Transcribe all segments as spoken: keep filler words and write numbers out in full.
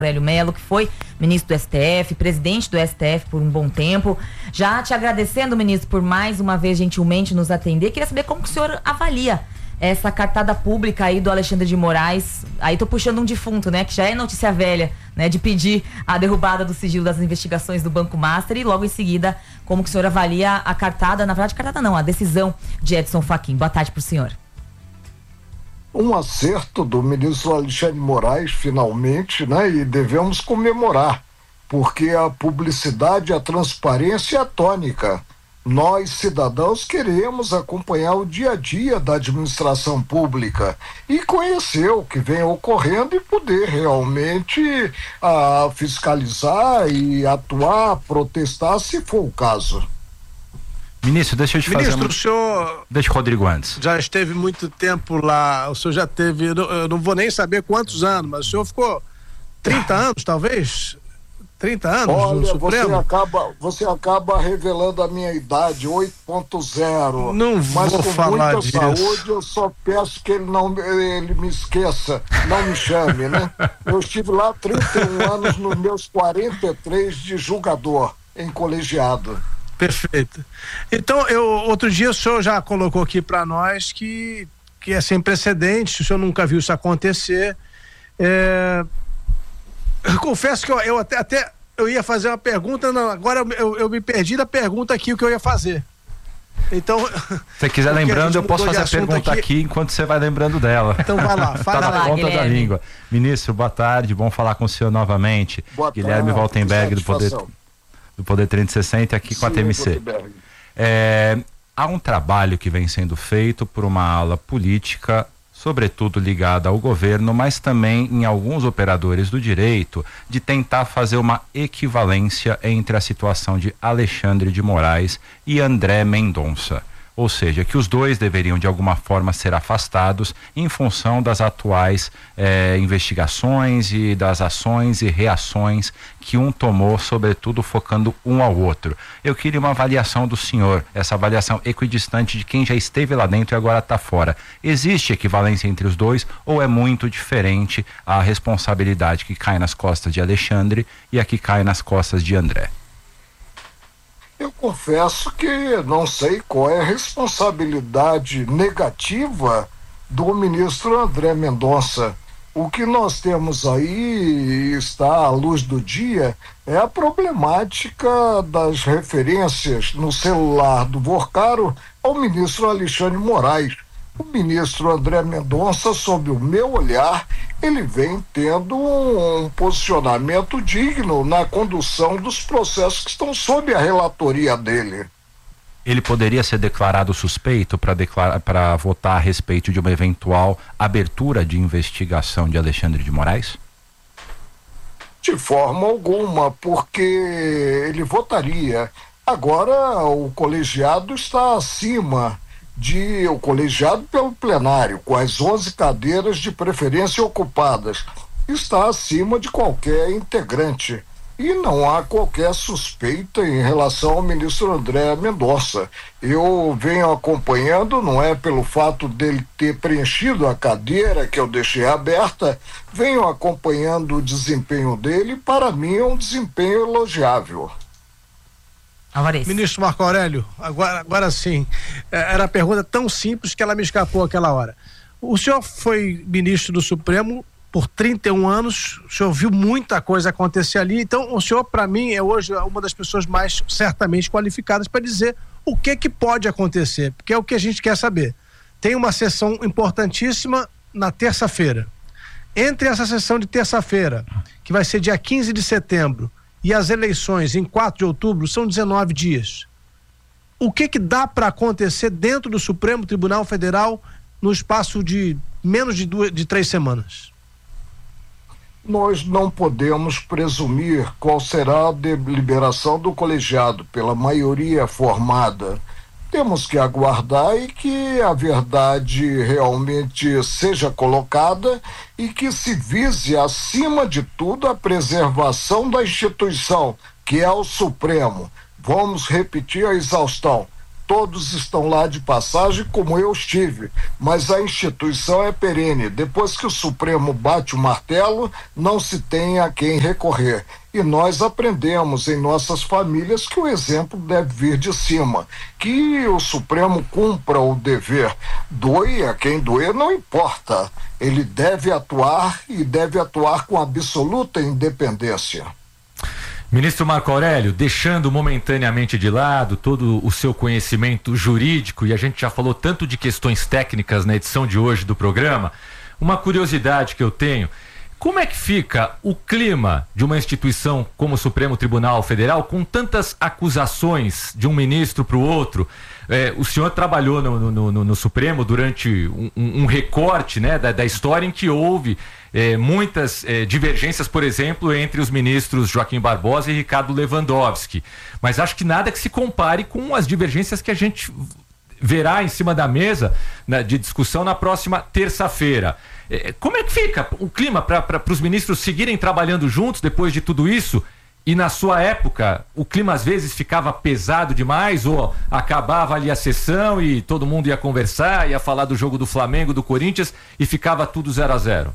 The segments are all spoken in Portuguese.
Aurélio Mello, que foi ministro do S T F, presidente do S T F por um bom tempo. Já te agradecendo, ministro, por mais uma vez gentilmente nos atender. Queria saber como que o senhor avalia essa cartada pública aí do Alexandre de Moraes. Aí tô puxando um defunto, né, que já é notícia velha, né, de pedir a derrubada do sigilo das investigações do Banco Master, e logo em seguida, como que o senhor avalia a cartada, na verdade cartada não, a decisão de Edson Fachin. Boa tarde pro senhor. Um acerto do ministro Alexandre de Moraes, finalmente, né? E devemos comemorar, porque a publicidade, a transparência é a tônica. Nós, cidadãos, queremos acompanhar o dia a dia da administração pública e conhecer o que vem ocorrendo e poder realmente ah, fiscalizar e atuar, protestar, se for o caso. Ministro, deixa eu te Ministro, fazer... Ministro, um... o senhor... Deixa o Rodrigo antes. Já esteve muito tempo lá, o senhor já teve, eu não vou nem saber quantos anos, mas o senhor ficou trinta anos, talvez? trinta anos Olha, no Supremo? Você acaba, você acaba revelando a minha idade, oito ponto zero. Não mas vou com falar muita disso. saúde, eu só peço que ele não ele me esqueça, não me chame, né? Eu estive lá trinta e um anos nos meus quarenta e três de julgador, em colegiado. Perfeito. Então, eu, outro dia o senhor já colocou aqui para nós que, que é sem precedentes, o senhor nunca viu isso acontecer. É, eu confesso que eu, eu até, até eu ia fazer uma pergunta, não, agora eu, eu, eu me perdi da pergunta aqui, o que eu ia fazer. Então, se você quiser lembrando, eu posso fazer a pergunta aqui, aqui enquanto você vai lembrando dela. Então vai lá, fala tá na lá, ponta Guilherme. da língua. Ministro, boa tarde, bom falar com o senhor novamente. Boa Guilherme tarde, Waltenberg, do Poder, do Poder trezentos e sessenta, aqui com a T M C. É, há um trabalho que vem sendo feito por uma ala política, sobretudo ligada ao governo, mas também em alguns operadores do direito, de tentar fazer uma equivalência entre a situação de Alexandre de Moraes e André Mendonça. Ou seja, que os dois deveriam de alguma forma ser afastados em função das atuais eh, investigações e das ações e reações que um tomou, sobretudo focando um ao outro. Eu queria uma avaliação do senhor, essa avaliação equidistante de quem já esteve lá dentro e agora está fora. Existe equivalência entre os dois ou é muito diferente a responsabilidade que cai nas costas de Alexandre e a que cai nas costas de André? Eu confesso que não sei qual é a responsabilidade negativa do ministro André Mendonça. O que nós temos aí, está à luz do dia, é a problemática das referências no celular do Vorcaro ao ministro Alexandre de Moraes. O ministro André Mendonça, sob o meu olhar, ele vem tendo um posicionamento digno na condução dos processos que estão sob a relatoria dele. Ele poderia ser declarado suspeito para declarar, para votar a respeito de uma eventual abertura de investigação de Alexandre de Moraes? De forma alguma, porque ele votaria. Agora o colegiado está acima de o colegiado pelo plenário, com as onze cadeiras de preferência ocupadas, está acima de qualquer integrante. E não há qualquer suspeita em relação ao ministro André Mendonça. Eu venho acompanhando, não é pelo fato dele ter preenchido a cadeira que eu deixei aberta, venho acompanhando o desempenho dele, para mim é um desempenho elogiável. Alvarez. Ministro Marco Aurélio, agora, agora sim, era a pergunta tão simples que ela me escapou aquela hora. O senhor foi ministro do Supremo por trinta e um anos, o senhor viu muita coisa acontecer ali, então o senhor, para mim, é hoje uma das pessoas mais certamente qualificadas para dizer o que que pode acontecer, porque é o que a gente quer saber. Tem uma sessão importantíssima na terça-feira. Entre essa sessão de terça-feira, que vai ser dia quinze de setembro, e as eleições em quatro de outubro, são dezenove dias. O que que dá para acontecer dentro do Supremo Tribunal Federal no espaço de menos de duas, de três semanas? Nós não podemos presumir qual será a deliberação do colegiado pela maioria formada. Temos que aguardar e que a verdade realmente seja colocada e que se vise, acima de tudo, a preservação da instituição, que é o Supremo. Vamos repetir a exaustão. todos estão lá de passagem, como eu estive, mas a instituição é perene. Depois que o Supremo bate o martelo, não se tem a quem recorrer. E nós aprendemos em nossas famílias que o exemplo deve vir de cima, que o Supremo cumpra o dever. Doe a quem doer, não importa. Ele deve atuar e deve atuar com absoluta independência. Ministro Marco Aurélio, deixando momentaneamente de lado todo o seu conhecimento jurídico, e a gente já falou tanto de questões técnicas na edição de hoje do programa, uma curiosidade que eu tenho: como é que fica o clima de uma instituição como o Supremo Tribunal Federal, com tantas acusações de um ministro para o outro? É, o senhor trabalhou no, no, no, no Supremo durante um, um recorte, né, da, da história em que houve é, muitas é, divergências, por exemplo, entre os ministros Joaquim Barbosa e Ricardo Lewandowski. Mas acho que nada que se compare com as divergências que a gente verá em cima da mesa, né, de discussão na próxima terça-feira. É, como é que fica o clima para os ministros seguirem trabalhando juntos depois de tudo isso? E na sua época, o clima às vezes ficava pesado demais, ou acabava ali a sessão e todo mundo ia conversar, ia falar do jogo do Flamengo, do Corinthians, e ficava tudo zero a zero?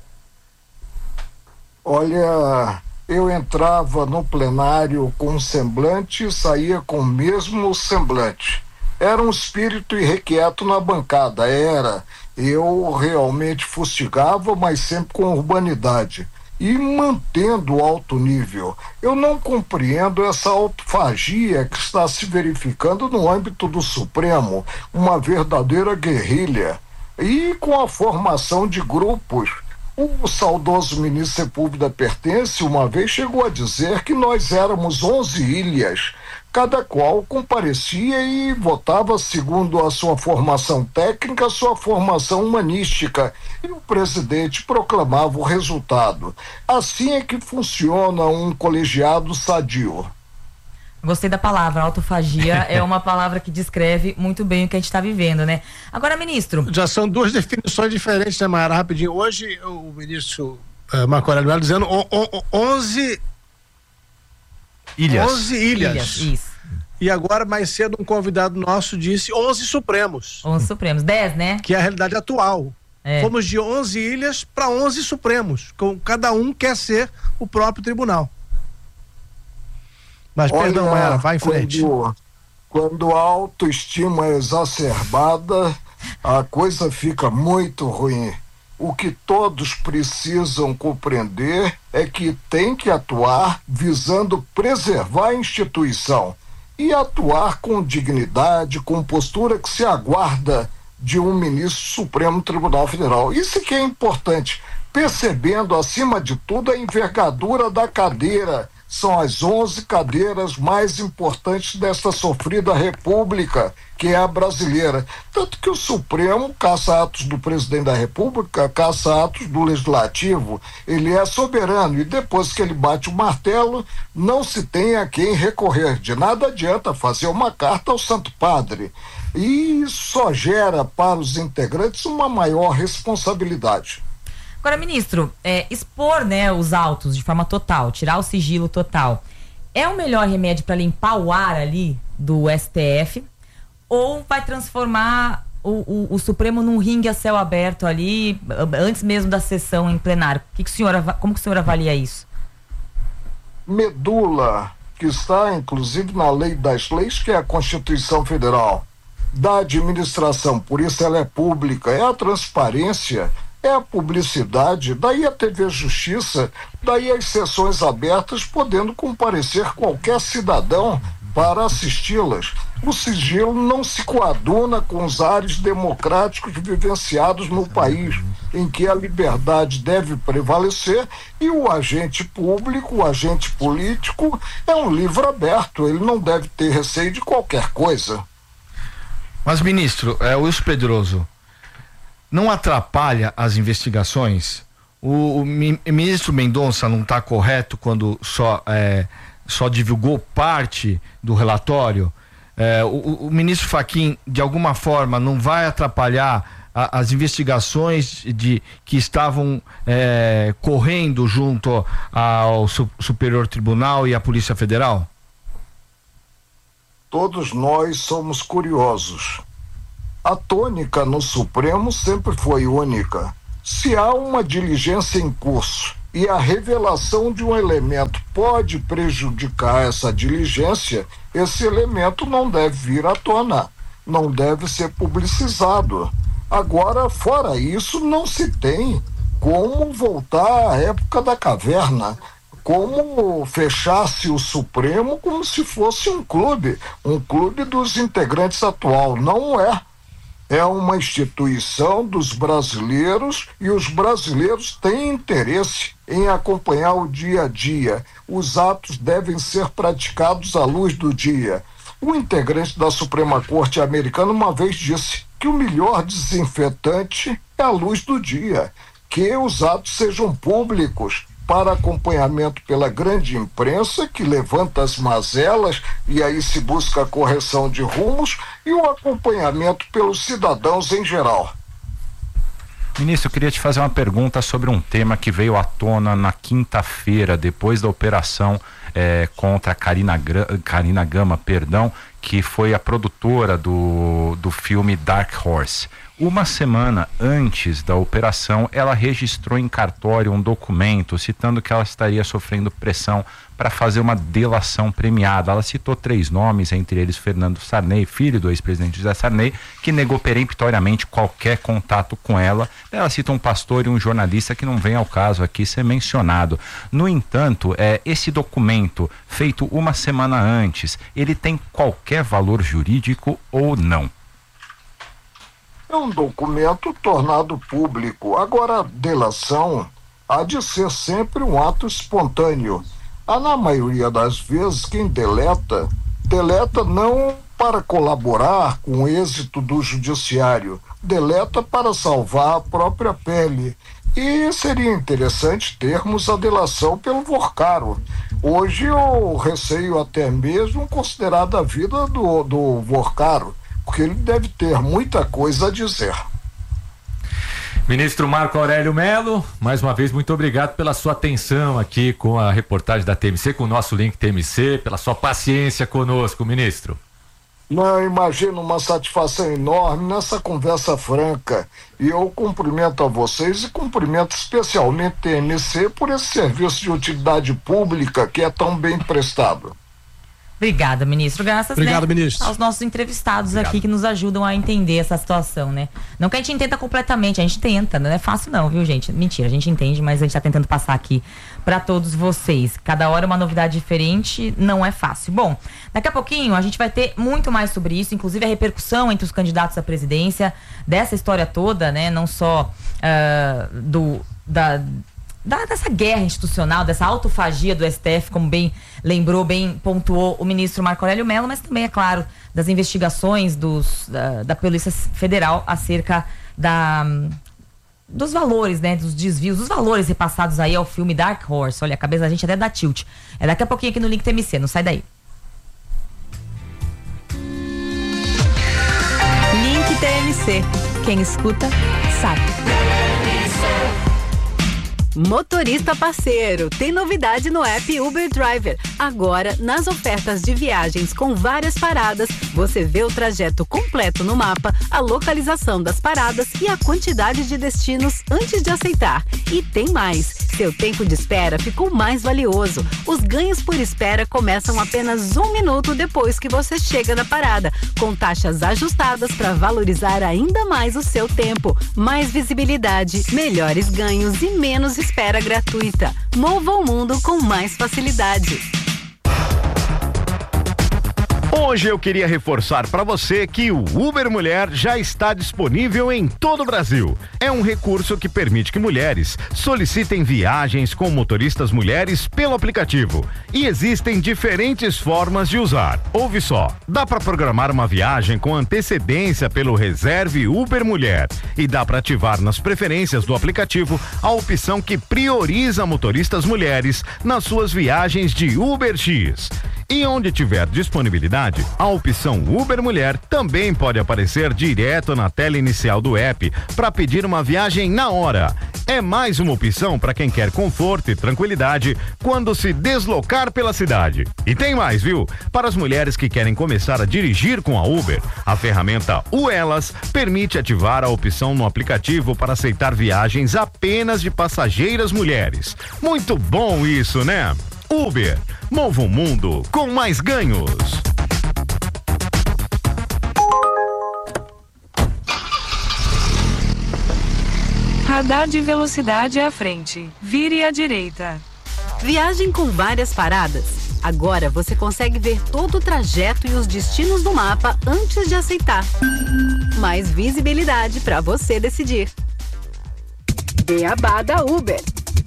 Olha, eu entrava no plenário com um semblante e saía com o mesmo semblante. Era um espírito irrequieto na bancada, era. Eu realmente fustigava, mas sempre com urbanidade e mantendo alto nível. Eu não compreendo essa autofagia que está se verificando no âmbito do Supremo, uma verdadeira guerrilha. E com a formação de grupos. O saudoso ministro Sepúlveda Pertence uma vez chegou a dizer que nós éramos onze ilhas, cada qual comparecia e votava segundo a sua formação técnica, a sua formação humanística, e o presidente proclamava o resultado. Assim é que funciona um colegiado sadio. Gostei da palavra, autofagia é uma palavra que descreve muito bem o que a gente está vivendo, né? Agora, ministro... Já são duas definições diferentes, né, Mayara? Rapidinho. Hoje, o ministro uh, Marco Aurélio Melo dizendo on, on, onze ilhas. onze ilhas. ilhas. Isso. E agora, mais cedo, um convidado nosso disse onze Supremos. onze Supremos, dez, né? Que é a realidade atual. É. Fomos de onze ilhas para onze Supremos. Com, cada um quer ser o próprio tribunal. Mas, olha, perdão, Mayara, vai em frente. Quando, quando a autoestima é exacerbada, a coisa fica muito ruim. O que todos precisam compreender é que tem que atuar visando preservar a instituição e atuar com dignidade, com postura que se aguarda de um ministro do Supremo Tribunal Federal. Isso que é importante, percebendo, acima de tudo, a envergadura da cadeira. São as onze cadeiras mais importantes desta sofrida república, que é a brasileira. Tanto que o Supremo caça atos do presidente da República, caça atos do Legislativo. Ele é soberano e depois que ele bate o martelo, não se tem a quem recorrer. De nada adianta fazer uma carta ao Santo Padre. E isso só gera para os integrantes uma maior responsabilidade. Agora, ministro, é, expor, né, os autos de forma total, tirar o sigilo total, é o melhor remédio para limpar o ar ali do S T F, ou vai transformar o, o, o Supremo num ringue a céu aberto ali, antes mesmo da sessão em plenário? Que que o senhor, como que o senhor avalia isso? Medula, que está inclusive na lei das leis, que é a Constituição Federal, da administração, por isso ela é pública, é a transparência, é a publicidade, daí a T V Justiça, daí as sessões abertas, podendo comparecer qualquer cidadão para assisti-las. O sigilo não se coaduna com os ares democráticos vivenciados no país, em que a liberdade deve prevalecer e o agente público, o agente político, é um livro aberto, ele não deve ter receio de qualquer coisa. Mas, ministro, é, Wilson Pedroso, não atrapalha as investigações? O, o, o ministro Mendonça não está correto quando só, é, só divulgou parte do relatório? É, o, o ministro Fachin, de alguma forma, não vai atrapalhar a, as investigações de, que estavam é, correndo junto ao su, Superior Tribunal e à Polícia Federal? todos nós somos curiosos. A tônica no Supremo sempre foi única. Se há uma diligência em curso e a revelação de um elemento pode prejudicar essa diligência, esse elemento não deve vir à tona, não deve ser publicizado. Agora, fora isso, não se tem como voltar à época da caverna, como fechasse o Supremo como se fosse um clube, um clube dos integrantes atual. Não é. É uma instituição dos brasileiros e os brasileiros têm interesse em acompanhar o dia a dia. Os atos devem ser praticados à luz do dia. Um integrante da Suprema Corte americana uma vez disse que o melhor desinfetante é a luz do dia, que os atos sejam públicos para acompanhamento pela grande imprensa, que levanta as mazelas e aí se busca a correção de rumos, e o acompanhamento pelos cidadãos em geral. Ministro, eu queria te fazer uma pergunta sobre um tema que veio à tona na quinta-feira, depois da operação eh, contra a Karina, Karina Gama, perdão, que foi a produtora do, do filme Dark Horse. Uma semana antes da operação, ela registrou em cartório um documento citando que ela estaria sofrendo pressão para fazer uma delação premiada. Ela citou três nomes, entre eles Fernando Sarney, filho do ex-presidente José Sarney, que negou peremptoriamente qualquer contato com ela. Ela cita um pastor e um jornalista que não vem ao caso aqui ser mencionado. No entanto, é, esse documento, feito uma semana antes, ele tem qualquer valor jurídico ou não? É um documento tornado público. Agora, a delação há de ser sempre um ato espontâneo. Ah, na maioria das vezes, quem deleta, deleta não para colaborar com o êxito do judiciário, deleta para salvar a própria pele. E seria interessante termos a delação pelo Vorcaro. Hoje eu receio até mesmo considerar a vida do, do Vorcaro, porque ele deve ter muita coisa a dizer. Ministro Marco Aurélio Mello, mais uma vez, muito obrigado pela sua atenção aqui com a reportagem da T M C, com o nosso link T M C, pela sua paciência conosco, ministro. Não, imagino uma satisfação enorme nessa conversa franca. E eu cumprimento a vocês e cumprimento especialmente a T M C por esse serviço de utilidade pública que é tão bem prestado. Obrigada, ministro. Graças, Obrigado, né, ministro. aos nossos entrevistados Obrigado. aqui que nos ajudam a entender essa situação, né? Não que a gente entenda completamente, a gente tenta, não é fácil não, viu, gente? Mentira, a gente entende, mas a gente tá tentando passar aqui para todos vocês. Cada hora uma novidade diferente, não é fácil. Bom, daqui a pouquinho a gente vai ter muito mais sobre isso, inclusive a repercussão entre os candidatos à presidência dessa história toda, né? Não só uh, do... da Da, dessa guerra institucional, dessa autofagia do S T F, como bem lembrou, bem pontuou o ministro Marco Aurélio Mello, mas também, é claro, das investigações dos, da, da Polícia Federal acerca da, dos valores, né, dos desvios, dos valores repassados aí ao filme Dark Horse. Olha, a cabeça da gente até dá tilt. É daqui a pouquinho aqui no Link T M C, não sai daí. Link T M C. Quem escuta, sabe. Motorista parceiro, tem novidade no app Uber Driver. Agora, nas ofertas de viagens com várias paradas, você vê o trajeto completo no mapa, a localização das paradas e a quantidade de destinos antes de aceitar. E tem mais, seu tempo de espera ficou mais valioso. Os ganhos por espera começam apenas um minuto depois que você chega na parada, com taxas ajustadas para valorizar ainda mais o seu tempo. Mais visibilidade, melhores ganhos e menos espera gratuita. Mova o mundo com mais facilidade. Hoje eu queria reforçar para você que o Uber Mulher já está disponível em todo o Brasil. É um recurso que permite que mulheres solicitem viagens com motoristas mulheres pelo aplicativo. E existem diferentes formas de usar. Ouve só, dá para programar uma viagem com antecedência pelo Reserve Uber Mulher. E dá para ativar nas preferências do aplicativo a opção que prioriza motoristas mulheres nas suas viagens de UberX. E onde tiver disponibilidade, a opção Uber Mulher também pode aparecer direto na tela inicial do app para pedir uma viagem na hora. É mais uma opção para quem quer conforto e tranquilidade quando se deslocar pela cidade. E tem mais, viu? Para as mulheres que querem começar a dirigir com a Uber, a ferramenta U Elas permite ativar a opção no aplicativo para aceitar viagens apenas de passageiras mulheres. Muito bom isso, né? Uber, mova o mundo com mais ganhos. Radar de velocidade à frente. Vire à direita. Viagem com várias paradas. Agora você consegue ver todo o trajeto e os destinos do mapa antes de aceitar. Mais visibilidade para você decidir. Beabá da Uber.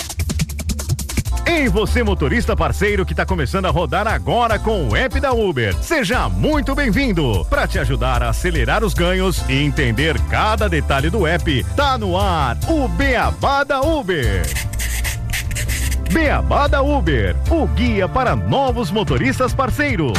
Ei, você motorista parceiro que está começando a rodar agora com o app da Uber. Seja muito bem-vindo. Para te ajudar a acelerar os ganhos e entender cada detalhe do app, tá no ar o Beabá da Uber. Beabá da Uber, o guia para novos motoristas parceiros.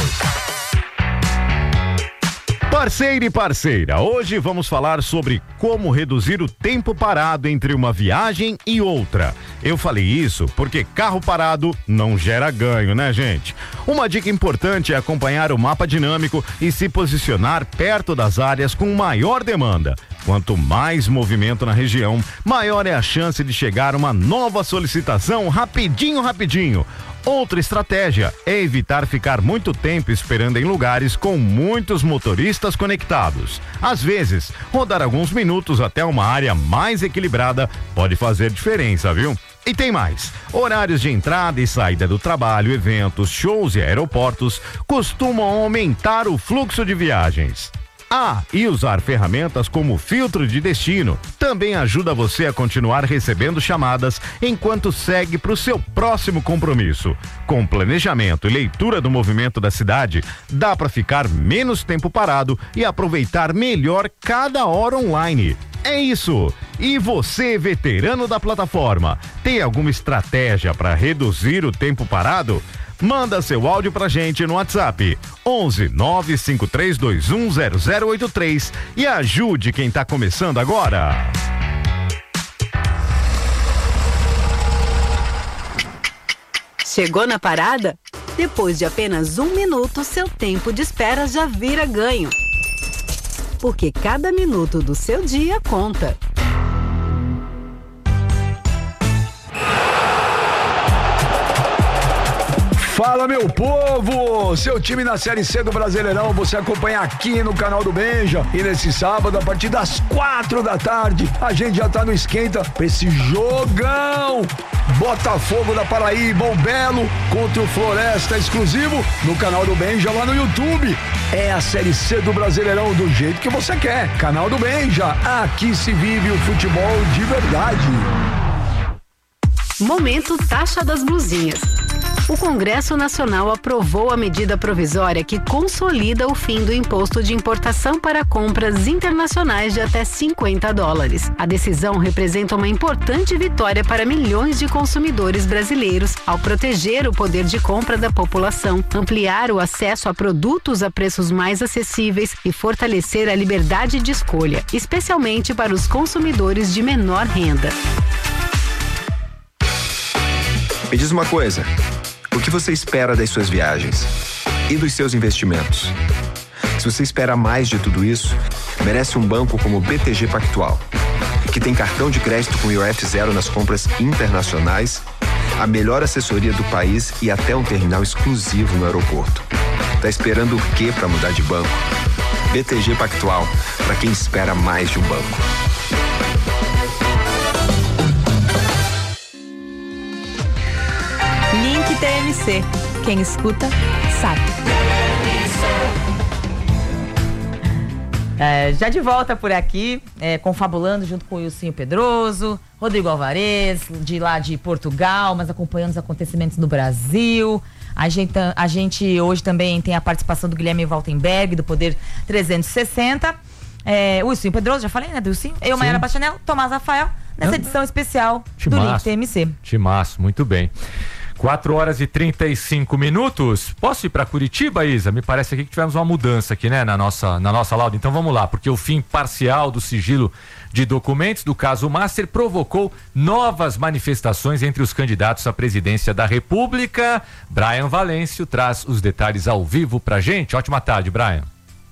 Parceiro e parceira, hoje vamos falar sobre como reduzir o tempo parado entre uma viagem e outra. Eu falei isso porque carro parado não gera ganho, né, gente? Uma dica importante é acompanhar o mapa dinâmico e se posicionar perto das áreas com maior demanda. Quanto mais movimento na região, maior é a chance de chegar uma nova solicitação rapidinho, rapidinho. Outra estratégia é evitar ficar muito tempo esperando em lugares com muitos motoristas conectados. Às vezes, rodar alguns minutos até uma área mais equilibrada pode fazer diferença, viu? E tem mais, horários de entrada e saída do trabalho, eventos, shows e aeroportos costumam aumentar o fluxo de viagens. Ah, e usar ferramentas como filtro de destino também ajuda você a continuar recebendo chamadas enquanto segue para o seu próximo compromisso. Com planejamento e leitura do movimento da cidade, dá para ficar menos tempo parado e aproveitar melhor cada hora online. É isso! E você, veterano da plataforma, tem alguma estratégia para reduzir o tempo parado? Manda seu áudio pra gente no WhatsApp onze nove cinco três dois um zero zero oito três e ajude quem tá começando agora. Chegou na parada? Depois de apenas um minuto, seu tempo de espera já vira ganho. Porque cada minuto do seu dia conta. Fala, meu povo! Seu time na Série C do Brasileirão você acompanha aqui no canal do Benja. E nesse sábado, a partir das quatro da tarde, a gente já tá no esquenta pra esse jogão! Botafogo da Paraíba, o Belo contra o Floresta, exclusivo no canal do Benja lá no YouTube. É a Série C do Brasileirão do jeito que você quer. Canal do Benja, aqui se vive o futebol de verdade. Momento Taxa das Blusinhas. O Congresso Nacional aprovou a medida provisória que consolida o fim do imposto de importação para compras internacionais de até cinquenta dólares. A decisão representa uma importante vitória para milhões de consumidores brasileiros ao proteger o poder de compra da população, ampliar o acesso a produtos a preços mais acessíveis e fortalecer a liberdade de escolha, especialmente para os consumidores de menor renda. Me diz uma coisa. O que você espera das suas viagens e dos seus investimentos? Se você espera mais de tudo isso, merece um banco como o B T G Pactual, que tem cartão de crédito com I O F zero nas compras internacionais, a melhor assessoria do país e até um terminal exclusivo no aeroporto. Tá esperando o quê para mudar de banco? B T G Pactual, para quem espera mais de um banco. Link T M C. Quem escuta, sabe. É, já de volta por aqui, é, confabulando junto com o Ilcinho Pedroso, Rodrigo Alvarez, de lá de Portugal, mas acompanhando os acontecimentos no Brasil. A gente, a gente hoje também tem a participação do Guilherme Waltenberg, do Poder trezentos e sessenta. É, o Ilcinho Pedroso, já falei, né, do Ilcinho? Eu, Maiara Bachanel, Tomás Rafael, nessa edição especial Timaço, do Link T M C. Timaço, muito bem. quatro horas e trinta e cinco minutos. Posso ir para Curitiba, Isa? Me parece aqui que tivemos uma mudança aqui, né, na nossa, na nossa lauda. Então vamos lá, porque o fim parcial do sigilo de documentos do caso Master provocou novas manifestações entre os candidatos à presidência da República. Brian Valêncio traz os detalhes ao vivo pra gente. Ótima tarde, Brian.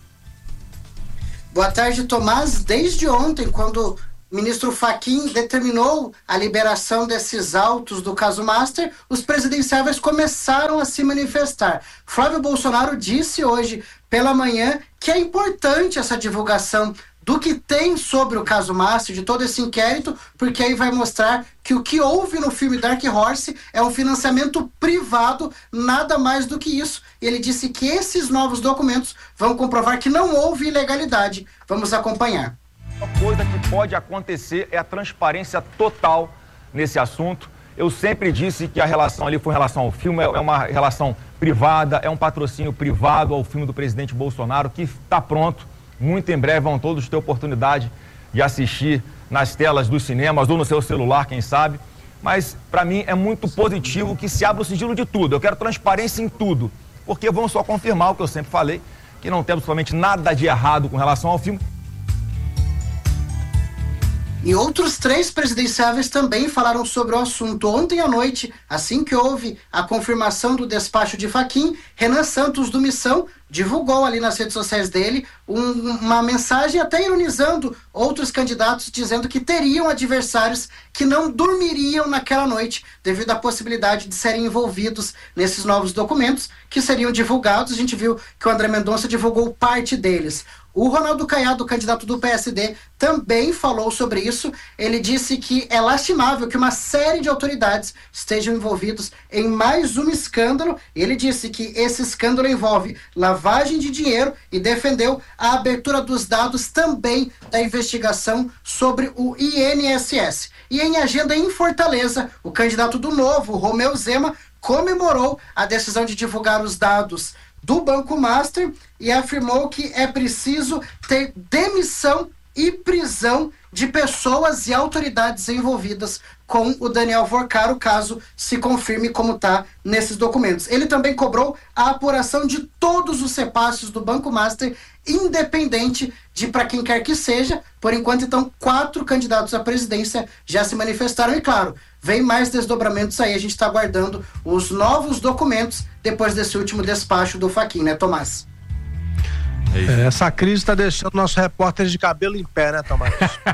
Boa tarde, Tomás. Desde ontem, quando o ministro Fachin determinou a liberação desses autos do caso Master, os presidenciáveis começaram a se manifestar. Flávio Bolsonaro disse hoje pela manhã que é importante essa divulgação do que tem sobre o caso Master, de todo esse inquérito, porque aí vai mostrar que o que houve no filme Dark Horse é um financiamento privado, nada mais do que isso. E ele disse que esses novos documentos vão comprovar que não houve ilegalidade. Vamos acompanhar. A coisa que pode acontecer é a transparência total nesse assunto. Eu sempre disse que a relação ali foi em relação ao filme, é uma relação privada, é um patrocínio privado ao filme do presidente Bolsonaro, que está pronto. Muito em breve vão todos ter oportunidade de assistir nas telas dos cinemas ou no seu celular, quem sabe. Mas, para mim, é muito positivo que se abra o sigilo de tudo. Eu quero transparência em tudo, porque vamos só confirmar o que eu sempre falei, que não tem absolutamente nada de errado com relação ao filme. E outros três presidenciáveis também falaram sobre o assunto. Ontem à noite, assim que houve a confirmação do despacho de Fachin, Renan Santos do Missão divulgou ali nas redes sociais dele um, uma mensagem até ironizando outros candidatos, dizendo que teriam adversários que não dormiriam naquela noite devido à possibilidade de serem envolvidos nesses novos documentos que seriam divulgados. A gente viu que o André Mendonça divulgou parte deles. O Ronaldo Caiado, candidato do P S D, também falou sobre isso. Ele disse que é lastimável que uma série de autoridades estejam envolvidos em mais um escândalo. Ele disse que esse escândalo envolve lavagem de dinheiro e defendeu a abertura dos dados também da investigação sobre o I N S S. E em agenda em Fortaleza, o candidato do Novo, Romeu Zema, comemorou a decisão de divulgar os dados do Banco Master e afirmou que é preciso ter demissão e prisão de pessoas e autoridades envolvidas com o Daniel Vorcaro, caso se confirme como está nesses documentos. Ele também cobrou a apuração de todos os repasses do Banco Master, independente de para quem quer que seja. Por enquanto, então, quatro candidatos à presidência já se manifestaram e, claro, vem mais desdobramentos aí. A gente está aguardando os novos documentos depois desse último despacho do Fachin, né, Tomás? É, essa crise está deixando nosso repórter de cabelo em pé, né, Tomás?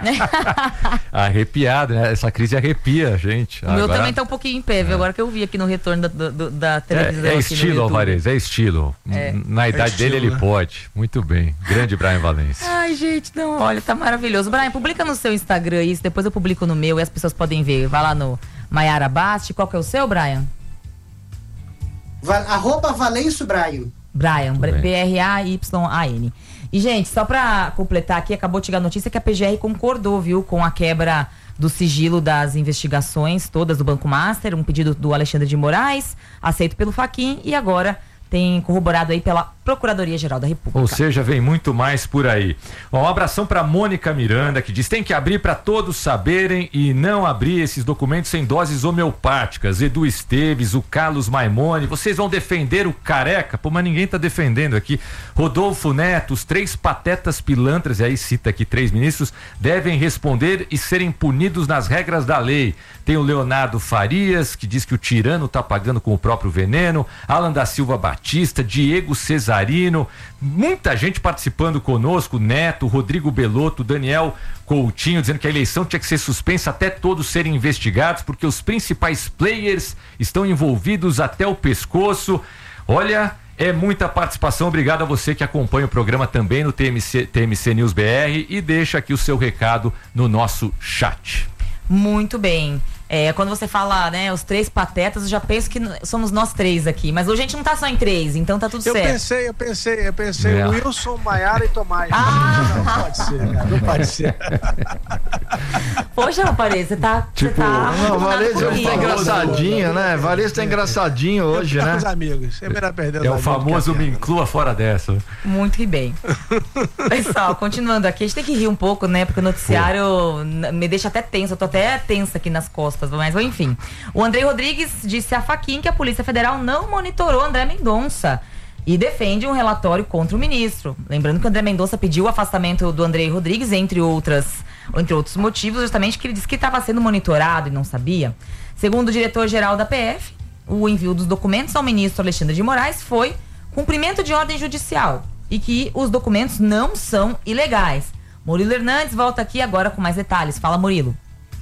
Arrepiado, né? Essa crise arrepia, gente. O meu Agora... também tá um pouquinho em pé, viu? É. Agora que eu vi aqui no retorno da, da, da televisão. É, é estilo, Alvarez, é estilo. É. Na idade é estilo, dele, né? Ele pode. Muito bem. Grande Brian Valêncio. Ai, gente, não, olha, tá maravilhoso. Brian, publica no seu Instagram isso, depois eu publico no meu e as pessoas podem ver. Vai lá no Maiara Basti. Qual que é o seu, Brian? Va arroba Valêncio Brian. Brian, B R A Y A N. E, gente, só pra completar aqui, acabou de chegar a notícia que a P G R concordou, viu, com a quebra do sigilo das investigações todas do Banco Master, um pedido do Alexandre de Moraes, aceito pelo Fachin, e agora tem corroborado aí pela Procuradoria-Geral da República. Ou seja, vem muito mais por aí. Bom, um abração para Mônica Miranda, que diz: tem que abrir para todos saberem e não abrir esses documentos em doses homeopáticas. Edu Esteves, o Carlos Maimone, vocês vão defender o careca? Pô, mas ninguém tá defendendo aqui. Rodolfo Neto, os três patetas pilantras, e aí cita aqui três ministros, devem responder e serem punidos nas regras da lei. Tem o Leonardo Farias, que diz que o tirano tá pagando com o próprio veneno. Alan da Silva Batista, Diego Cesarino, muita gente participando conosco, Neto, Rodrigo Belotto, Daniel Coutinho, dizendo que a eleição tinha que ser suspensa até todos serem investigados, porque os principais players estão envolvidos até o pescoço. Olha, é muita participação. Obrigado a você que acompanha o programa também no T M C, T M C News B R e deixa aqui o seu recado no nosso chat. Muito bem. É, quando você fala, né, os três patetas, eu já penso que somos nós três aqui. Mas hoje a gente não tá só em três, então tá tudo eu certo. Eu pensei, eu pensei, eu pensei, é. Wilson, Maiara e Tomás. Ah. Não, não pode ser, cara, não pode ser. Poxa, Varezo, você tá. Tipo, você tá não, Varezo tá engraçadinho, né? Varezo tá engraçadinho hoje, né? Os amigos, sempre era perdendo. É o famoso me inclua fora dessa. Muito que bem. Pessoal, continuando aqui, a gente tem que rir um pouco, né? Porque o noticiário Pô. me deixa até tenso, eu tô até tensa aqui nas costas, mas enfim. O Andrei Rodrigues disse a Fachin que a Polícia Federal não monitorou André Mendonça e defende um relatório contra o ministro. Lembrando que o André Mendonça pediu o afastamento do Andrei Rodrigues, entre outras, entre outros motivos, justamente que ele disse que estava sendo monitorado e não sabia. Segundo o diretor-geral da P F, o envio dos documentos ao ministro Alexandre de Moraes foi cumprimento de ordem judicial e que os documentos não são ilegais. Murilo Hernandes volta aqui agora com mais detalhes. Fala, Murilo.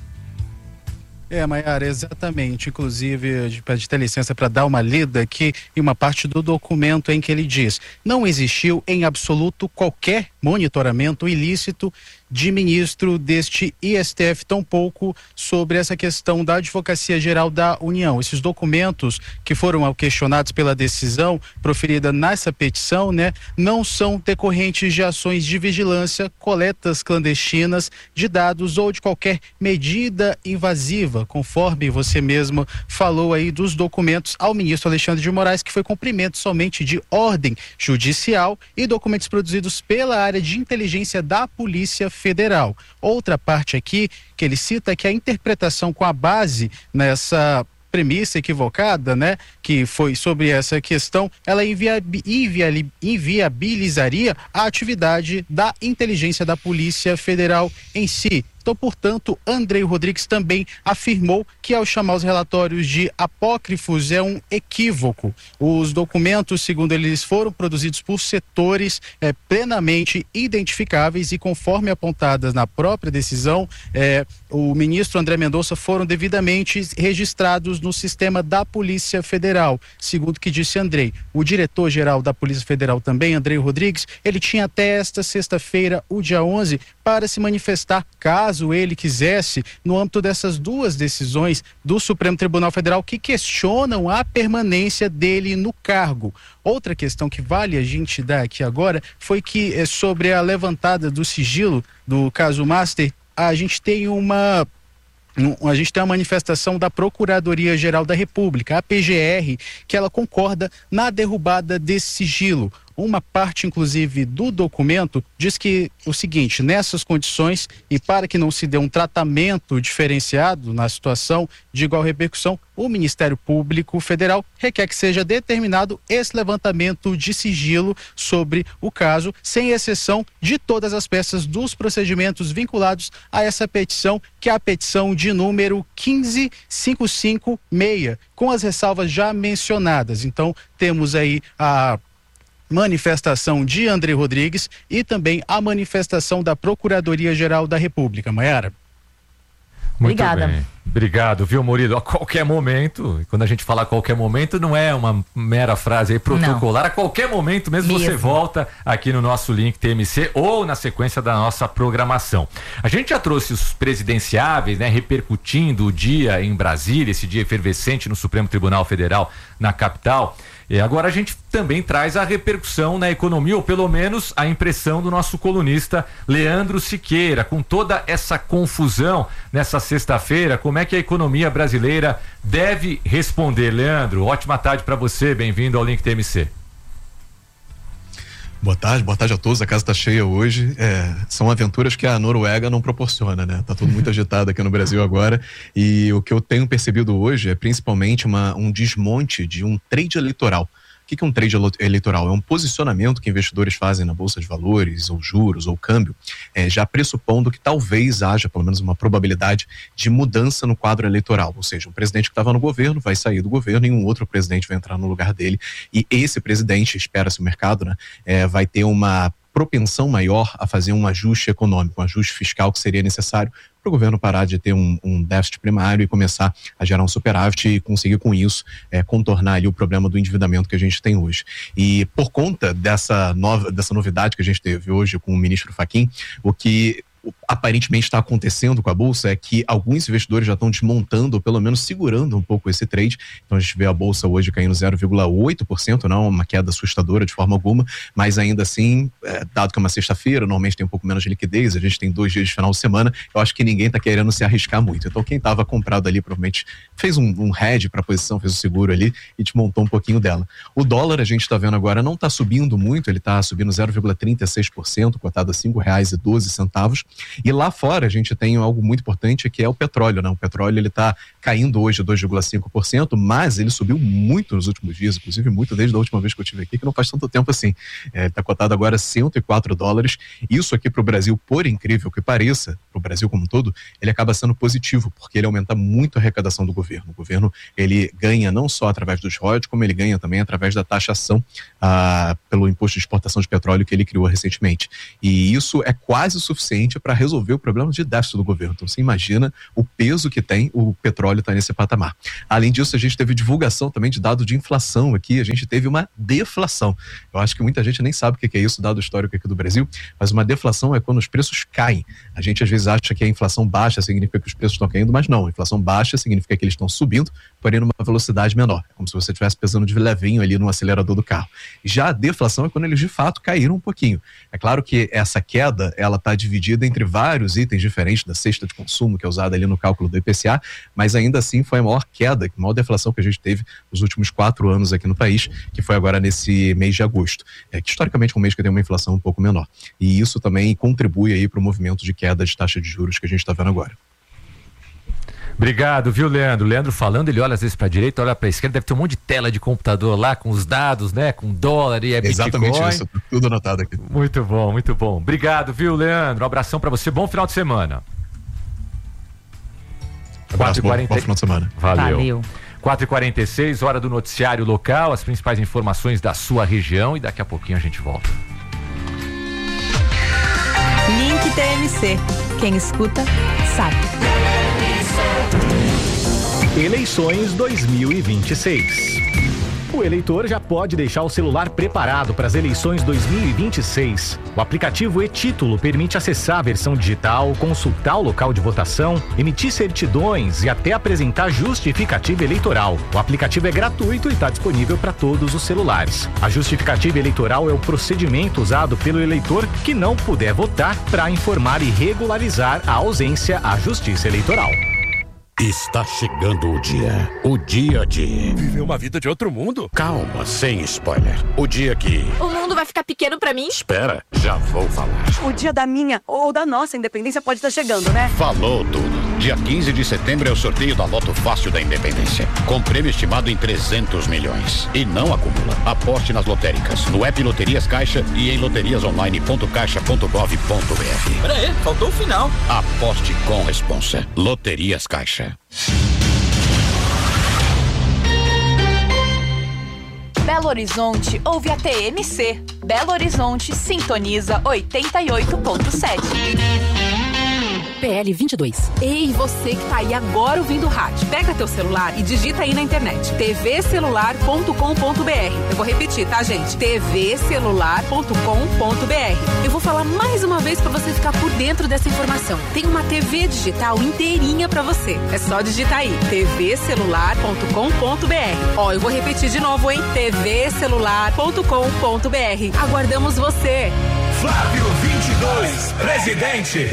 É, Maiara, exatamente. Inclusive, de pedir ter licença para dar uma lida aqui em uma parte do documento em que ele diz: não existiu em absoluto qualquer monitoramento ilícito de ministro deste I S T F, tampouco sobre essa questão da Advocacia Geral da União. Esses documentos que foram questionados pela decisão proferida nessa petição, né, não são decorrentes de ações de vigilância, coletas clandestinas de dados ou de qualquer medida invasiva, conforme você mesmo falou aí dos documentos ao ministro Alexandre de Moraes, que foi cumprimento somente de ordem judicial e documentos produzidos pela área de inteligência da Polícia Federal. Outra parte aqui que ele cita é que a interpretação com a base nessa premissa equivocada, né, que foi sobre essa questão, ela inviab- inviali- inviabilizaria a atividade da inteligência da Polícia Federal em si. Então, portanto, Andrei Rodrigues também afirmou que, ao chamar os relatórios de apócrifos, é um equívoco. Os documentos, segundo eles, foram produzidos por setores é, plenamente identificáveis e, conforme apontadas na própria decisão, é, o ministro André Mendonça foram devidamente registrados no sistema da Polícia Federal. Segundo o que disse Andrei, o diretor-geral da Polícia Federal também, Andrei Rodrigues, ele tinha até esta sexta-feira, o dia onze, para se manifestar, caso caso ele quisesse, no âmbito dessas duas decisões do Supremo Tribunal Federal que questionam a permanência dele no cargo. Outra questão que vale a gente dar aqui agora foi que é sobre a levantada do sigilo do caso Master, a gente tem uma a gente tem uma manifestação da Procuradoria-Geral da República, a P G R, que ela concorda na derrubada desse sigilo. Uma parte, inclusive, do documento diz que o seguinte: nessas condições e para que não se dê um tratamento diferenciado na situação de igual repercussão, o Ministério Público Federal requer que seja determinado esse levantamento de sigilo sobre o caso, sem exceção de todas as peças dos procedimentos vinculados a essa petição, que é a petição de número quinze mil quinhentos e cinquenta e seis, com as ressalvas já mencionadas. Então, temos aí a manifestação de Andrei Rodrigues e também a manifestação da Procuradoria-Geral da República. Maiara. Muito Obrigada. Bem. Obrigado, viu, Murilo? A qualquer momento, e quando a gente fala a qualquer momento, não é uma mera frase aí protocolar, não. A qualquer momento mesmo, mesmo você volta aqui no nosso link T M C ou na sequência da nossa programação. A gente já trouxe os presidenciáveis, né, repercutindo o dia em Brasília, esse dia efervescente no Supremo Tribunal Federal, na capital. E agora a gente também traz a repercussão na economia, ou pelo menos a impressão do nosso colunista Leandro Siqueira, com toda essa confusão nessa sexta-feira. Como é que a economia brasileira deve responder? Leandro, ótima tarde para você, bem-vindo ao Link T M C. Boa tarde, boa tarde a todos. A casa está cheia hoje. É, são aventuras que a Noruega não proporciona, né? Tá tudo muito agitado aqui no Brasil agora. E o que eu tenho percebido hoje é principalmente uma, um desmonte de um trade eleitoral. O que é um trade eleitoral? É um posicionamento que investidores fazem na Bolsa de Valores, ou juros, ou câmbio, é, já pressupondo que talvez haja pelo menos uma probabilidade de mudança no quadro eleitoral. Ou seja, um presidente que estava no governo vai sair do governo e um outro presidente vai entrar no lugar dele. E esse presidente, espera-se o mercado, né, é, vai ter uma propensão maior a fazer um ajuste econômico, um ajuste fiscal que seria necessário para o governo parar de ter um, um déficit primário e começar a gerar um superávit e conseguir com isso é, contornar ali o problema do endividamento que a gente tem hoje. E por conta dessa, nova, dessa novidade que a gente teve hoje com o ministro Fachin, o que aparentemente está acontecendo com a Bolsa é que alguns investidores já estão desmontando, ou pelo menos segurando um pouco esse trade. Então a gente vê a Bolsa hoje caindo zero vírgula oito por cento, não uma queda assustadora de forma alguma, mas ainda assim, é, dado que é uma sexta-feira, normalmente tem um pouco menos de liquidez, a gente tem dois dias de final de semana, eu acho que ninguém está querendo se arriscar muito. Então quem estava comprado ali provavelmente fez um, um hedge para a posição, fez o seguro ali e desmontou um pouquinho dela. O dólar, a gente está vendo agora, não está subindo muito, ele está subindo zero vírgula trinta e seis por cento, cotado a cinco reais e doze centavos. E lá fora a gente tem algo muito importante que é o petróleo, né? O petróleo ele está caindo hoje dois vírgula cinco por cento, mas ele subiu muito nos últimos dias, inclusive muito desde a última vez que eu estive aqui, que não faz tanto tempo assim. Ele está cotado agora a cento e quatro dólares. Isso aqui para o Brasil, por incrível que pareça, para o Brasil como um todo, ele acaba sendo positivo, porque ele aumenta muito a arrecadação do governo. O governo ele ganha não só através dos royalties, como ele ganha também através da taxação ah, pelo imposto de exportação de petróleo que ele criou recentemente. E isso é quase o suficiente para resolver o problema de déficit do governo. Então você imagina o peso que tem o petróleo estar nesse patamar. Além disso, a gente teve divulgação também de dado de inflação aqui, a gente teve uma deflação. Eu acho que muita gente nem sabe o que é isso, dado histórico aqui do Brasil, mas uma deflação é quando os preços caem. A gente às vezes acha que a inflação baixa significa que os preços estão caindo, mas não, a inflação baixa significa que eles estão subindo, porém numa velocidade menor. É como se você estivesse pesando de levinho ali no acelerador do carro. Já a deflação é quando eles de fato caíram um pouquinho. É claro que essa queda, ela está dividida entre vários itens diferentes da cesta de consumo que é usada ali no cálculo do I P C A, mas ainda assim foi a maior queda, a maior deflação que a gente teve nos últimos quatro anos aqui no país, que foi agora nesse mês de agosto. É que historicamente é um mês que tem uma inflação um pouco menor. E isso também contribui aí para o movimento de queda de taxa de juros que a gente está vendo agora. Obrigado, viu, Leandro? Leandro falando, ele olha às vezes para a direita, olha para a esquerda, deve ter um monte de tela de computador lá com os dados, né? Com dólar e é Bitcoin. Exatamente isso, tudo anotado aqui. Muito bom, muito bom. Obrigado, viu, Leandro? Um abração para você, bom final de semana. Abraço, bom, bom final de semana. Valeu. Valeu. quatro e quarenta e seis, hora do noticiário local, as principais informações da sua região e daqui a pouquinho a gente volta. Link T M C. Quem escuta, sabe. Eleições dois mil e vinte e seis. O eleitor já pode deixar o celular preparado para as eleições dois mil e vinte e seis. O aplicativo e-Título permite acessar a versão digital, consultar o local de votação, emitir certidões e até apresentar justificativa eleitoral. O aplicativo é gratuito e está disponível para todos os celulares. A justificativa eleitoral é o procedimento usado pelo eleitor que não puder votar para informar e regularizar a ausência à Justiça Eleitoral. Está chegando o dia. O dia de... Viver uma vida de outro mundo? Calma, sem spoiler. O dia que... O mundo vai ficar pequeno pra mim? Espera, já vou falar. O dia da minha ou da nossa independência pode estar chegando, né? Falou tudo. Dia quinze de setembro é o sorteio da Loto Fácil da Independência. Com prêmio estimado em trezentos milhões. E não acumula. Aposte nas lotéricas, no app Loterias Caixa e em loterias online ponto caixa ponto gov ponto br. Pera aí, faltou o final. Aposte com responsa. Loterias Caixa. Belo Horizonte ouve a T M C. Belo Horizonte sintoniza oitenta e oito ponto sete. P L vinte e dois. Ei, você que tá aí agora ouvindo o rádio, pega teu celular e digita aí na internet t v celular ponto com ponto b r. Eu vou repetir, tá, gente? t v celular ponto com ponto b r. Eu vou falar mais uma vez pra você ficar por dentro dessa informação. Tem uma T V digital inteirinha pra você. É só digitar aí t v celular ponto com ponto b r. Ó, eu vou repetir de novo, hein? t v celular ponto com ponto b r. Aguardamos você. Flávio vinte e dois, presidente.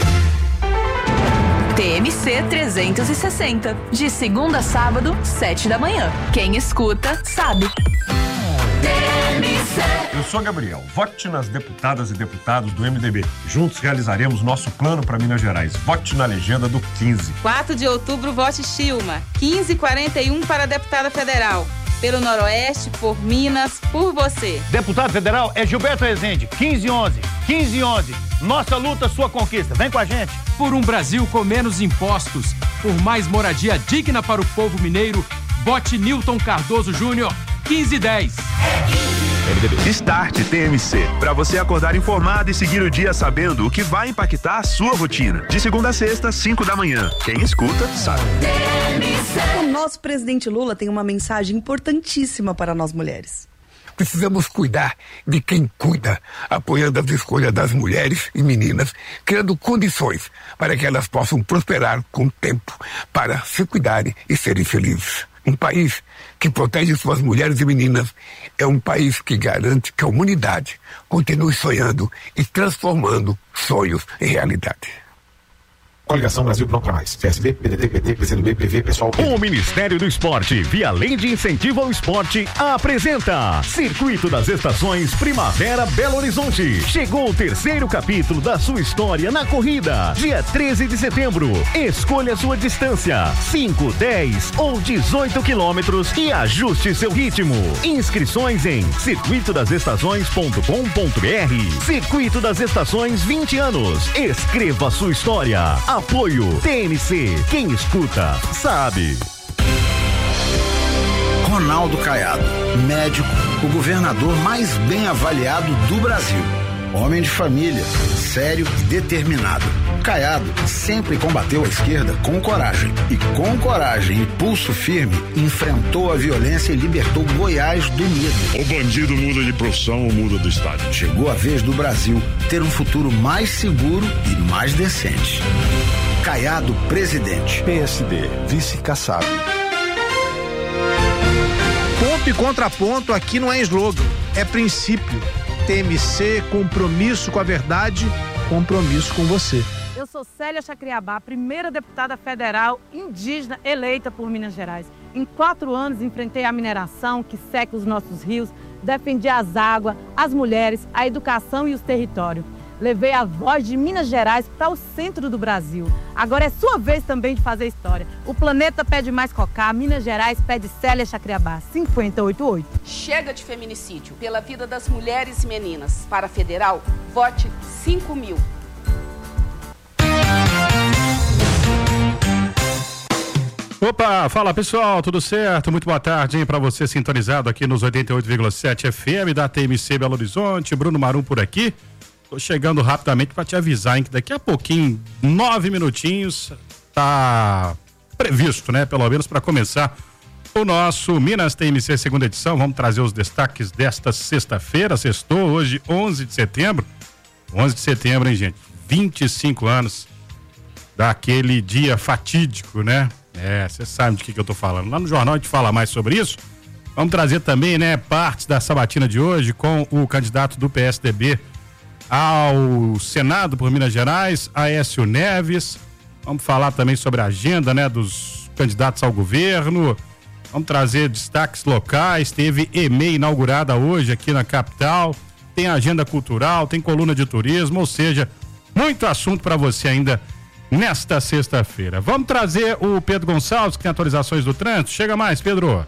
T M C trezentos e sessenta, de segunda a sábado, sete da manhã. Quem escuta, sabe. T M C. Eu sou Gabriel. Vote nas deputadas e deputados do M D B. Juntos realizaremos nosso plano para Minas Gerais. Vote na legenda do quinze. quatro de outubro, vote Chilma. quinze e quarenta e um para deputada federal. Pelo Noroeste, por Minas, por você. Deputado federal é Gilberto Rezende. quinze e onze. quinze e onze. Nossa luta, sua conquista. Vem com a gente. Por um Brasil com menos impostos, por mais moradia digna para o povo mineiro, vote Newton Cardoso Júnior, quinze e dez. Start T M C, para você acordar informado e seguir o dia sabendo o que vai impactar a sua rotina. De segunda a sexta, cinco da manhã. Quem escuta, sabe. O nosso presidente Lula tem uma mensagem importantíssima para nós mulheres. Precisamos cuidar de quem cuida, apoiando as escolhas das mulheres e meninas, criando condições para que elas possam prosperar com tempo, para se cuidarem e serem felizes. Um país que protege suas mulheres e meninas é um país que garante que a humanidade continue sonhando e transformando sonhos em realidade. Coligação Brasil Pronto pra Mais. P S B, P D T, P T, P C do B, P V, Pessoal. O Ministério do Esporte, via Lei de Incentivo ao Esporte, apresenta Circuito das Estações Primavera Belo Horizonte. Chegou o terceiro capítulo da sua história na corrida. Dia treze de setembro. Escolha sua distância: cinco, dez ou dezoito quilômetros e ajuste seu ritmo. Inscrições em circuito das estações ponto com ponto br. Circuito das Estações vinte anos. Escreva sua história. Apoio T N C. Quem escuta, sabe. Ronaldo Caiado, médico, o governador mais bem avaliado do Brasil. Homem de família, sério e determinado. Caiado sempre combateu a esquerda com coragem. E com coragem e pulso firme, enfrentou a violência e libertou Goiás do medo. O bandido muda de profissão ou muda do estado. Chegou a vez do Brasil ter um futuro mais seguro e mais decente. Caiado, presidente. P S D, vice Kassab. Ponto e contraponto aqui não é slogan, é princípio. T M C, compromisso com a verdade, compromisso com você. Eu sou Célia Chacriabá, primeira deputada federal indígena eleita por Minas Gerais. Em quatro anos enfrentei a mineração que seca os nossos rios, defendi as águas, as mulheres, a educação e os territórios. Levei a voz de Minas Gerais para o centro do Brasil. Agora é sua vez também de fazer história. O planeta pede mais Cocá, Minas Gerais pede Célia Chacriabá, cinquenta e oito oito. Chega de feminicídio, pela vida das mulheres e meninas. Para a federal, vote cinco mil. Opa, fala pessoal, tudo certo? Muito boa tarde, hein, para você sintonizado aqui nos oitenta e oito vírgula sete F M da T M C Belo Horizonte. Bruno Marum por aqui. Tô chegando rapidamente para te avisar, hein, que daqui a pouquinho, nove minutinhos, tá previsto, né? Pelo menos para começar o nosso Minas T M C segunda edição. Vamos trazer os destaques desta sexta-feira, sextou, hoje onze de setembro. onze de setembro, hein, gente? vinte e cinco anos daquele dia fatídico, né? É, você sabe de que, que eu tô falando. Lá no jornal a gente fala mais sobre isso. Vamos trazer também, né, partes da sabatina de hoje com o candidato do P S D B ao Senado por Minas Gerais, Aécio Neves. Vamos falar também sobre a agenda, né, dos candidatos ao governo. Vamos trazer destaques locais. Teve E M E I inaugurada hoje aqui na capital. Tem agenda cultural, tem coluna de turismo, ou seja, muito assunto para você ainda nesta sexta-feira. Vamos trazer o Pedro Gonçalves, que tem atualizações do trânsito. Chega mais, Pedro.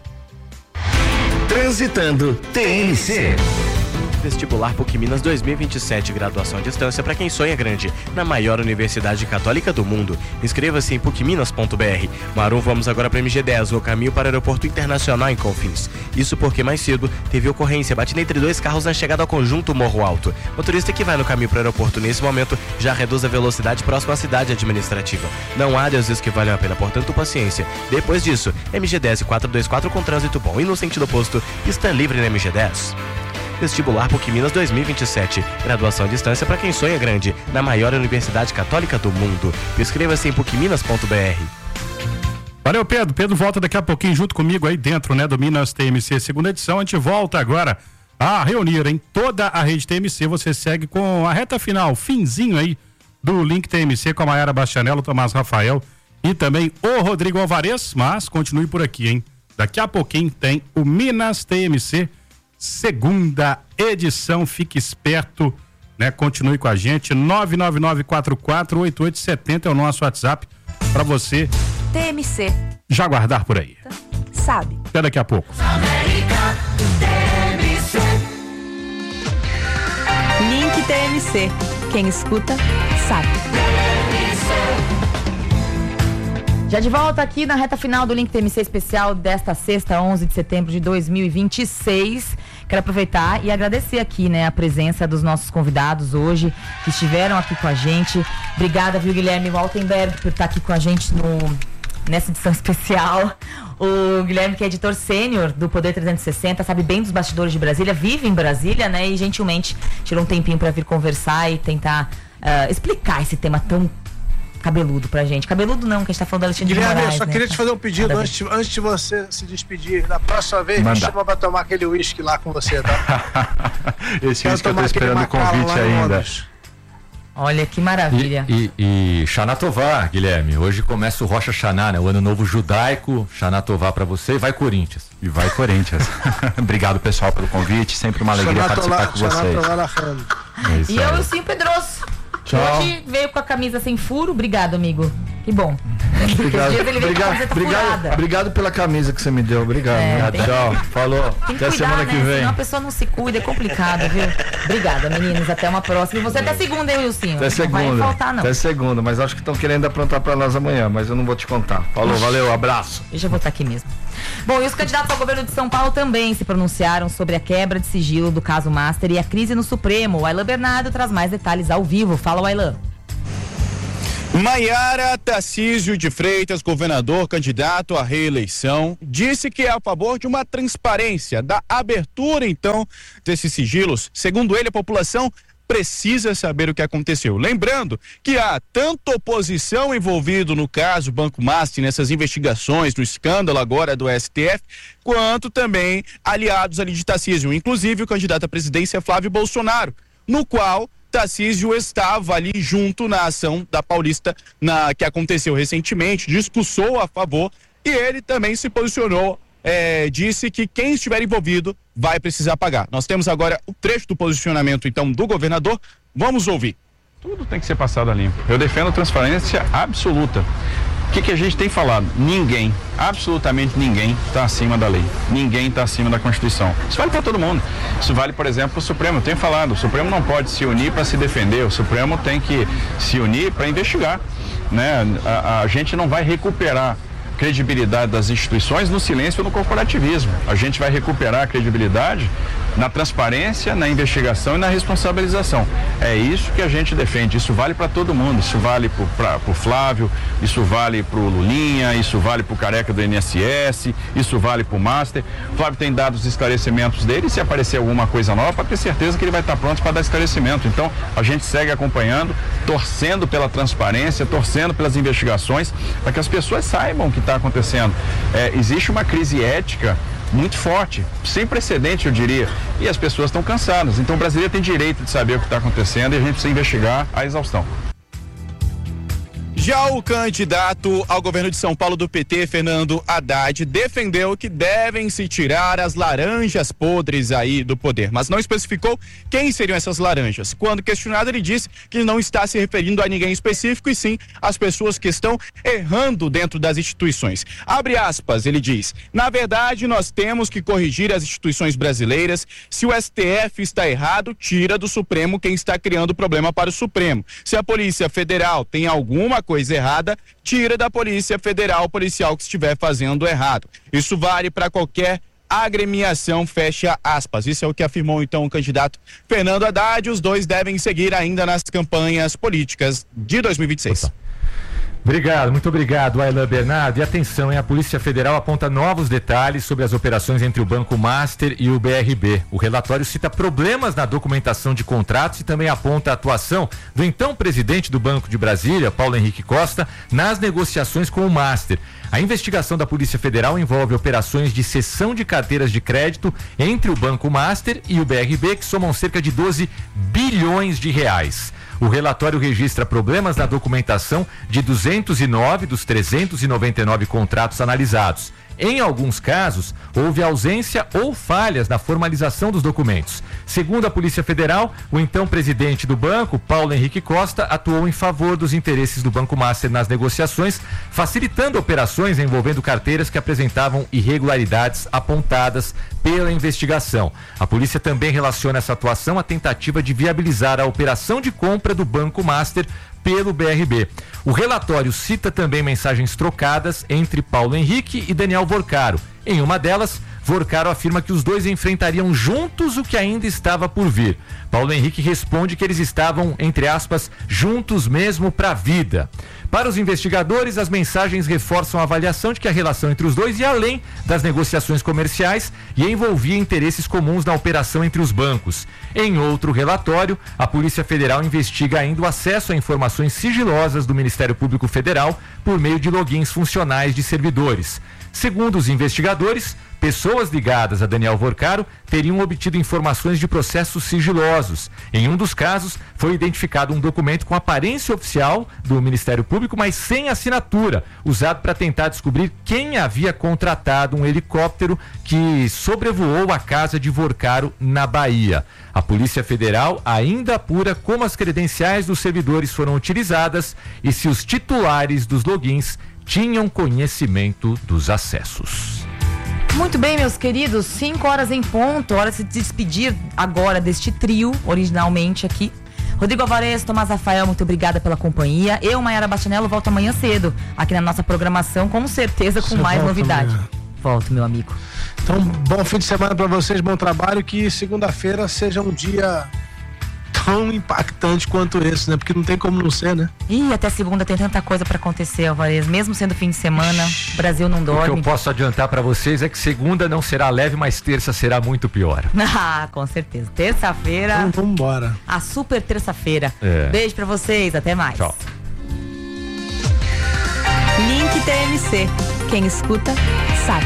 Transitando T N C. Vestibular PUC Minas dois mil e vinte e sete, graduação à distância para quem sonha grande, na maior universidade católica do mundo. Inscreva-se em puc minas ponto b r. Marum, vamos agora para M G dez, o caminho para o aeroporto internacional em Confins. Isso porque mais cedo teve ocorrência, batida entre dois carros na chegada ao conjunto Morro Alto. Motorista que vai no caminho para o aeroporto nesse momento já reduz a velocidade próxima à cidade administrativa. Não há desvios que valham a pena, portanto paciência. Depois disso, M G dez quatrocentos e vinte e quatro com trânsito bom e no sentido oposto, pista livre na M G dez. Vestibular PUC Minas dois mil e vinte e sete, graduação à distância para quem sonha grande, na maior universidade católica do mundo. Inscreva-se em puc minas ponto b r. Valeu, Pedro. Pedro volta daqui a pouquinho junto comigo aí dentro, né, do Minas T M C segunda edição. A gente volta agora a reunir em toda a rede T M C. Você segue com a reta final, finzinho aí do Link T M C com a Mayara Bastianello, Tomás Rafael e também o Rodrigo Alvarez, mas continue por aqui, hein? Daqui a pouquinho tem o Minas T M C segunda edição. Fique esperto, né? Continue com a gente. nove nove nove quatro quatro oito oito sete zero é o nosso WhatsApp para você T M C. já guardar por aí. Sabe. Até daqui a pouco. América, T M C. Link T M C. Quem escuta, sabe. Já de volta aqui na reta final do Link T M C especial desta sexta, onze de setembro de dois mil e vinte e seis. Quero aproveitar e agradecer aqui, né, a presença dos nossos convidados hoje, que estiveram aqui com a gente. Obrigada, viu, Guilherme Waltenberg, por estar aqui com a gente no, nessa edição especial. O Guilherme, que é editor sênior do Poder trezentos e sessenta, sabe bem dos bastidores de Brasília, vive em Brasília, né? E gentilmente tirou um tempinho para vir conversar e tentar uh, explicar esse tema tão cabeludo pra gente. Cabeludo não, que a gente tá falando do Alexandre Guilherme, de Moraes, eu só né? queria te fazer um pedido antes de, antes de você se despedir. Da próxima vez, Manda. me chama pra tomar aquele uísque lá com você, tá? Esse uísque eu tô esperando o convite ainda. Olha que maravilha. E, e, e Shana Tová, Guilherme, hoje começa o Rosh Hashanah, né? O ano novo judaico. Shana Tová pra você e vai Corinthians. E vai Corinthians. Obrigado, pessoal, pelo convite. Sempre uma alegria Shana participar Tová, com Shana vocês. Tová na frente. É isso E aí. eu e o Sim Pedroso. Tchau. Hoje veio com a camisa sem furo. Obrigado, amigo. Que bom. Obrigado, Dias ele veio com a obrigado, camiseta obrigado, furada. obrigado pela camisa que você me deu. Obrigado. É, né? tem que- Tchau. Falou. Tem que Até cuidar, semana né? que vem. Senão a pessoa não se cuida, é complicado, viu? Obrigada, meninos. Até uma próxima. E você até segunda, hein, Wilson? Até Não segunda. vai faltar, não. Até segunda, mas acho que estão querendo aprontar pra nós amanhã, mas eu não vou te contar. Falou, valeu, abraço. Deixa eu botar aqui mesmo. Bom, e os candidatos ao governo de São Paulo também se pronunciaram sobre a quebra de sigilo do caso Master e a crise no Supremo. O Aylan Bernardo traz mais detalhes ao vivo. Fala, Aylan. Maiara Tarcísio de Freitas, governador candidato à reeleição, disse que é a favor de uma transparência, da abertura, então, desses sigilos. Segundo ele, a população precisa saber o que aconteceu. Lembrando que há tanto oposição envolvida no caso Banco Master, nessas investigações, no escândalo agora do S T F, quanto também aliados ali de Tarcísio, inclusive o candidato à presidência Flávio Bolsonaro, no qual Tarcísio estava ali junto na ação da Paulista na, que aconteceu recentemente, discursou a favor e ele também se posicionou, é, disse que quem estiver envolvido vai precisar pagar. Nós temos agora o trecho do posicionamento então do governador, vamos ouvir. Tudo tem que ser passado a limpo. Eu defendo transparência absoluta. O que, que a gente tem falado? Ninguém, absolutamente ninguém está acima da lei. Ninguém está acima da Constituição. Isso vale para todo mundo. Isso vale, por exemplo, para o Supremo. Eu tenho falado, o Supremo não pode se unir para se defender. O Supremo tem que se unir para investigar, né? A, a gente não vai recuperar credibilidade das instituições no silêncio ou no corporativismo. A gente vai recuperar a credibilidade na transparência, na investigação e na responsabilização. É isso que a gente defende. Isso vale para todo mundo. Isso vale para o Flávio, isso vale para o Lulinha, isso vale para o Careca do I N S S, isso vale para o Master. O Flávio tem dado os esclarecimentos dele. Se aparecer alguma coisa nova, para ter certeza que ele vai estar pronto para dar esclarecimento. Então, a gente segue acompanhando, torcendo pela transparência, torcendo pelas investigações, para que as pessoas saibam o que está acontecendo. É, existe uma crise ética muito forte, sem precedente, eu diria, e as pessoas estão cansadas. Então o brasileiro tem direito de saber o que está acontecendo e a gente precisa investigar a exaustão. Já o candidato ao governo de São Paulo do P T, Fernando Haddad, defendeu que devem se tirar as laranjas podres aí do poder, mas não especificou quem seriam essas laranjas. Quando questionado, ele disse que não está se referindo a ninguém específico e sim às pessoas que estão errando dentro das instituições. Abre aspas, ele diz: na verdade, nós temos que corrigir as instituições brasileiras. Se o S T F está errado, tira do Supremo quem está criando problema para o Supremo. Se a Polícia Federal tem alguma coisa coisa errada, tira da Polícia Federal o policial que estiver fazendo errado. Isso vale para qualquer agremiação, fecha aspas. Isso é o que afirmou então o candidato Fernando Haddad. Os dois devem seguir ainda nas campanhas políticas de dois mil e vinte e seis. Obrigado, muito obrigado, Aylan Bernardo. E atenção, hein? A Polícia Federal aponta novos detalhes sobre as operações entre o Banco Master e o B R B. O relatório cita problemas na documentação de contratos e também aponta a atuação do então presidente do Banco de Brasília, Paulo Henrique Costa, nas negociações com o Master. A investigação da Polícia Federal envolve operações de cessão de carteiras de crédito entre o Banco Master e o B R B, que somam cerca de doze bilhões de reais. O relatório registra problemas na documentação de duzentos e nove dos trezentos e noventa e nove contratos analisados. Em alguns casos, houve ausência ou falhas na formalização dos documentos. Segundo a Polícia Federal, o então presidente do banco, Paulo Henrique Costa, atuou em favor dos interesses do Banco Master nas negociações, facilitando operações envolvendo carteiras que apresentavam irregularidades apontadas pela investigação. A polícia também relaciona essa atuação à tentativa de viabilizar a operação de compra do Banco Master pelo B R B. O relatório cita também mensagens trocadas entre Paulo Henrique e Daniel Vorcaro. Em uma delas, Vorcaro afirma que os dois enfrentariam juntos o que ainda estava por vir. Paulo Henrique responde que eles estavam, entre aspas, juntos mesmo para a vida. Para os investigadores, as mensagens reforçam a avaliação de que a relação entre os dois ia além das negociações comerciais e envolvia interesses comuns na operação entre os bancos. Em outro relatório, a Polícia Federal investiga ainda o acesso a informações sigilosas do Ministério Público Federal por meio de logins funcionais de servidores. Segundo os investigadores, pessoas ligadas a Daniel Vorcaro teriam obtido informações de processos sigilosos. Em um dos casos, foi identificado um documento com aparência oficial do Ministério Público, mas sem assinatura, usado para tentar descobrir quem havia contratado um helicóptero que sobrevoou a casa de Vorcaro na Bahia. A Polícia Federal ainda apura como as credenciais dos servidores foram utilizadas e se os titulares dos logins tinham conhecimento dos acessos. Muito bem, meus queridos, cinco horas em ponto, hora de se despedir agora deste trio, originalmente aqui. Rodrigo Alvarez, Tomás Rafael, muito obrigada pela companhia. Eu, Maiara Bastianello, volto amanhã cedo, aqui na nossa programação, com certeza com Você mais novidade. Amanhã. Volto, meu amigo. Então, bom fim de semana para vocês, bom trabalho, que segunda-feira seja um dia tão impactante quanto esse, né? Porque não tem como não ser, né? Ih, até segunda tem tanta coisa pra acontecer, Alvarez. Mesmo sendo fim de semana, o Brasil não dorme. O que eu posso adiantar pra vocês é que segunda não será leve, mas terça será muito pior. Ah, com certeza. Terça-feira. Então, vamos embora. A super terça-feira. É. Beijo pra vocês, até mais. Tchau. Link T M C. Quem escuta, sabe.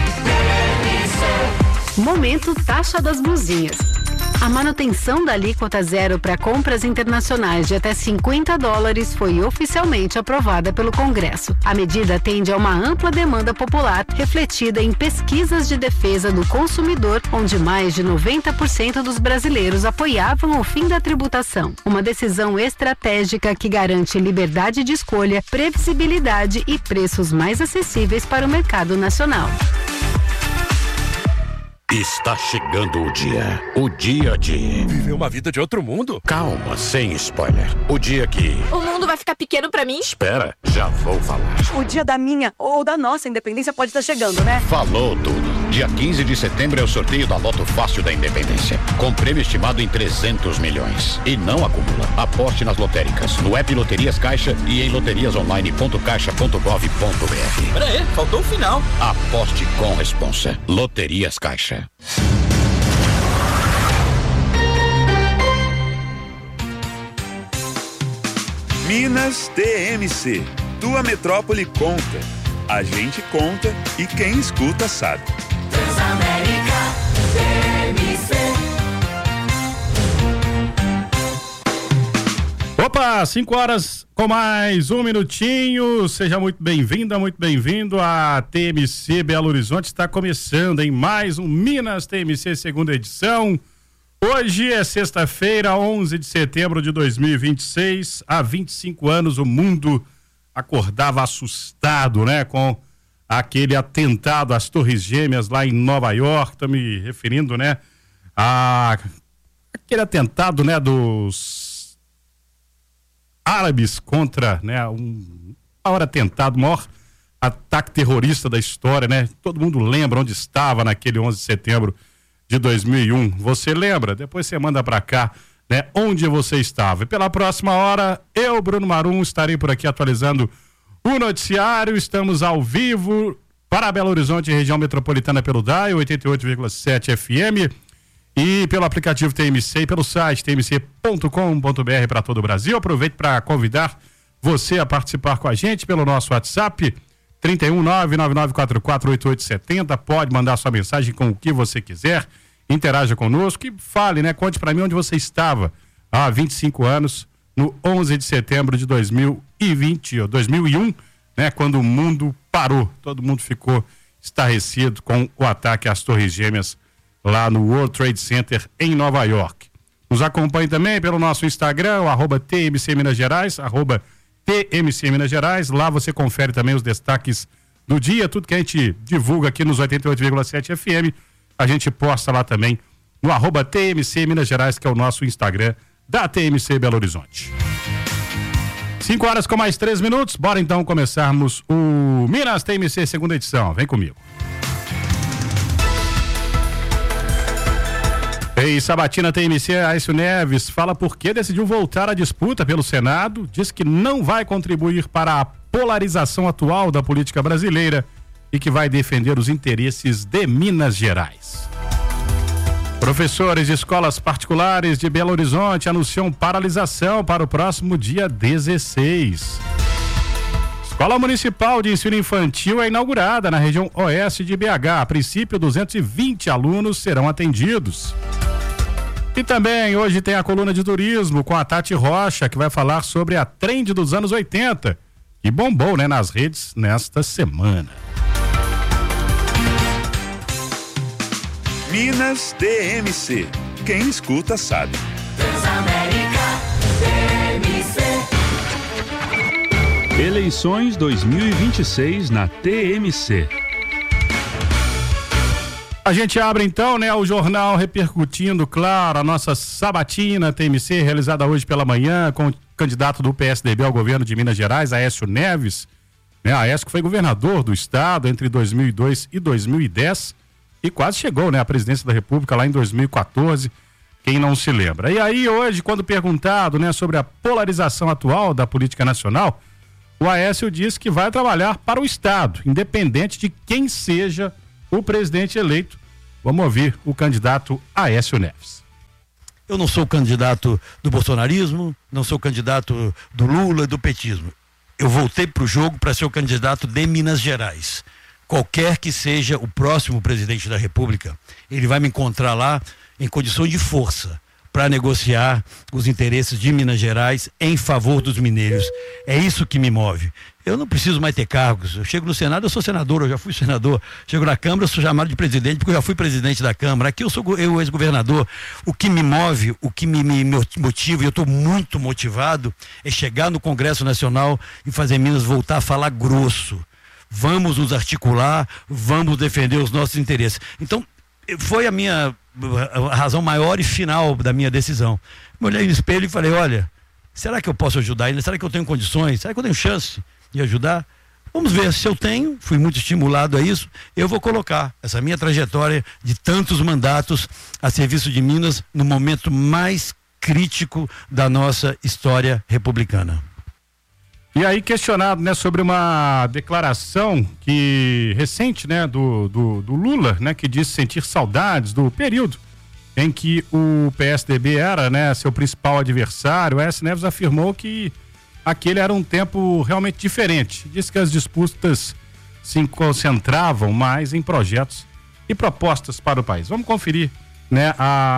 Momento taxa das blusinhas. A manutenção da alíquota zero para compras internacionais de até cinquenta dólares foi oficialmente aprovada pelo Congresso. A medida atende a uma ampla demanda popular, refletida em pesquisas de defesa do consumidor, onde mais de noventa por cento dos brasileiros apoiavam o fim da tributação. Uma decisão estratégica que garante liberdade de escolha, previsibilidade e preços mais acessíveis para o mercado nacional. Está chegando o dia. O dia de... Viver uma vida de outro mundo? Calma, sem spoiler. O dia que... O mundo vai ficar pequeno pra mim? Espera, já vou falar. O dia da minha ou da nossa independência pode estar chegando, né? Falou tudo. Dia quinze de setembro é o sorteio da Loto Fácil da Independência. Com prêmio estimado em trezentos milhões. E não acumula. Aposte nas lotéricas, no app Loterias Caixa e em loterias online ponto caixa ponto gov ponto br. Pera aí, faltou o final. Aposte com responsa. Loterias Caixa. Minas T M C. Tua metrópole conta. A gente conta e quem escuta sabe. Transamérica T M C. Opa, cinco horas com mais um minutinho. Seja muito bem-vinda, muito bem-vindo. A T M C Belo Horizonte está começando em mais um Minas T M C segunda edição. Hoje é sexta-feira, onze de setembro de dois mil e vinte e seis. Há vinte e cinco anos o mundo acordava assustado, né? Com aquele atentado às Torres Gêmeas lá em Nova York. Estou me referindo, né? A aquele atentado, né? Dos árabes contra, né? Um maior atentado, o maior ataque terrorista da história, né? Todo mundo lembra onde estava naquele onze de setembro de dois mil e um. Você lembra? Depois você manda pra cá, né? Onde você estava. E pela próxima hora, eu, Bruno Marum, estarei por aqui atualizando o noticiário. Estamos ao vivo para Belo Horizonte, região metropolitana, pelo D A I oitenta e oito vírgula sete F M e pelo aplicativo T M C e pelo site t m c ponto com ponto b r para todo o Brasil. Aproveito para convidar você a participar com a gente pelo nosso WhatsApp trinta e um, nove nove nove quatro quatro oito oito sete zero. Pode mandar sua mensagem com o que você quiser. Interaja conosco e fale, né? Conte pra mim onde você estava há vinte e cinco anos, no onze de setembro de dois mil e vinte, ou dois mil e um, né? Quando o mundo parou. Todo mundo ficou estarrecido com o ataque às Torres Gêmeas lá no World Trade Center em Nova York. Nos acompanhe também pelo nosso Instagram, o arroba T M C Minas Gerais, arroba T M C Minas Gerais. Lá você confere também os destaques do dia, tudo que a gente divulga aqui nos oitenta e oito vírgula sete F M. A gente posta lá também no arroba T M C Minas Gerais, que é o nosso Instagram da T M C Belo Horizonte. Cinco horas com mais três minutos. Bora então começarmos o Minas T M C segunda edição. Vem comigo. Ei, Sabatina T M C, Aécio Neves fala por que decidiu voltar à disputa pelo Senado, diz que não vai contribuir para a polarização atual da política brasileira e que vai defender os interesses de Minas Gerais. Professores de escolas particulares de Belo Horizonte anunciam paralisação para o próximo dia dezesseis. Escola Municipal de Ensino Infantil é inaugurada na região oeste de B H. A princípio, duzentos e vinte alunos serão atendidos. E também hoje tem a coluna de turismo com a Tati Rocha, que vai falar sobre a trend dos anos oitenta, que bombou, né, nas redes nesta semana. Minas D M C. Quem escuta sabe. Transamérica D M C. Eleições dois mil e vinte e seis na T M C. A gente abre então, né, o jornal repercutindo, claro, a nossa sabatina T M C, realizada hoje pela manhã com o candidato do P S D B ao governo de Minas Gerais, Aécio Neves, né, Aécio que foi governador do estado entre dois mil e dois e dois mil e dez e quase chegou, né, à presidência da República lá em dois mil e quatorze, quem não se lembra. E aí hoje, quando perguntado, né, sobre a polarização atual da política nacional, o Aécio diz que vai trabalhar para o estado, independente de quem seja o presidente eleito. Vamos ouvir o candidato Aécio Neves. Eu não sou candidato do bolsonarismo, não sou candidato do Lula e do petismo. Eu voltei para o jogo para ser o candidato de Minas Gerais. Qualquer que seja o próximo presidente da República, ele vai me encontrar lá em condições de força para negociar os interesses de Minas Gerais em favor dos mineiros. É isso que me move. Eu não preciso mais ter cargos. Eu chego no Senado, eu sou senador, eu já fui senador. Chego na Câmara, eu sou chamado de presidente, porque eu já fui presidente da Câmara. Aqui eu sou eu, ex-governador. O que me move, o que me, me motiva, e eu estou muito motivado, é chegar no Congresso Nacional e fazer Minas voltar a falar grosso. Vamos nos articular, vamos defender os nossos interesses. Então, foi a minha a razão maior e final da minha decisão. Me olhei no espelho e falei, olha, será que eu posso ajudar ainda? Será que eu tenho condições? Será que eu tenho chance de ajudar? Vamos ver, se eu tenho, fui muito estimulado a isso, eu vou colocar essa minha trajetória de tantos mandatos a serviço de Minas no momento mais crítico da nossa história republicana. E aí questionado, né, sobre uma declaração que recente, né, do, do, do Lula, né, que disse sentir saudades do período em que o P S D B era, né, seu principal adversário. O Aécio Neves afirmou que aquele era um tempo realmente diferente. Disse que as disputas se concentravam mais em projetos e propostas para o país. Vamos conferir, né,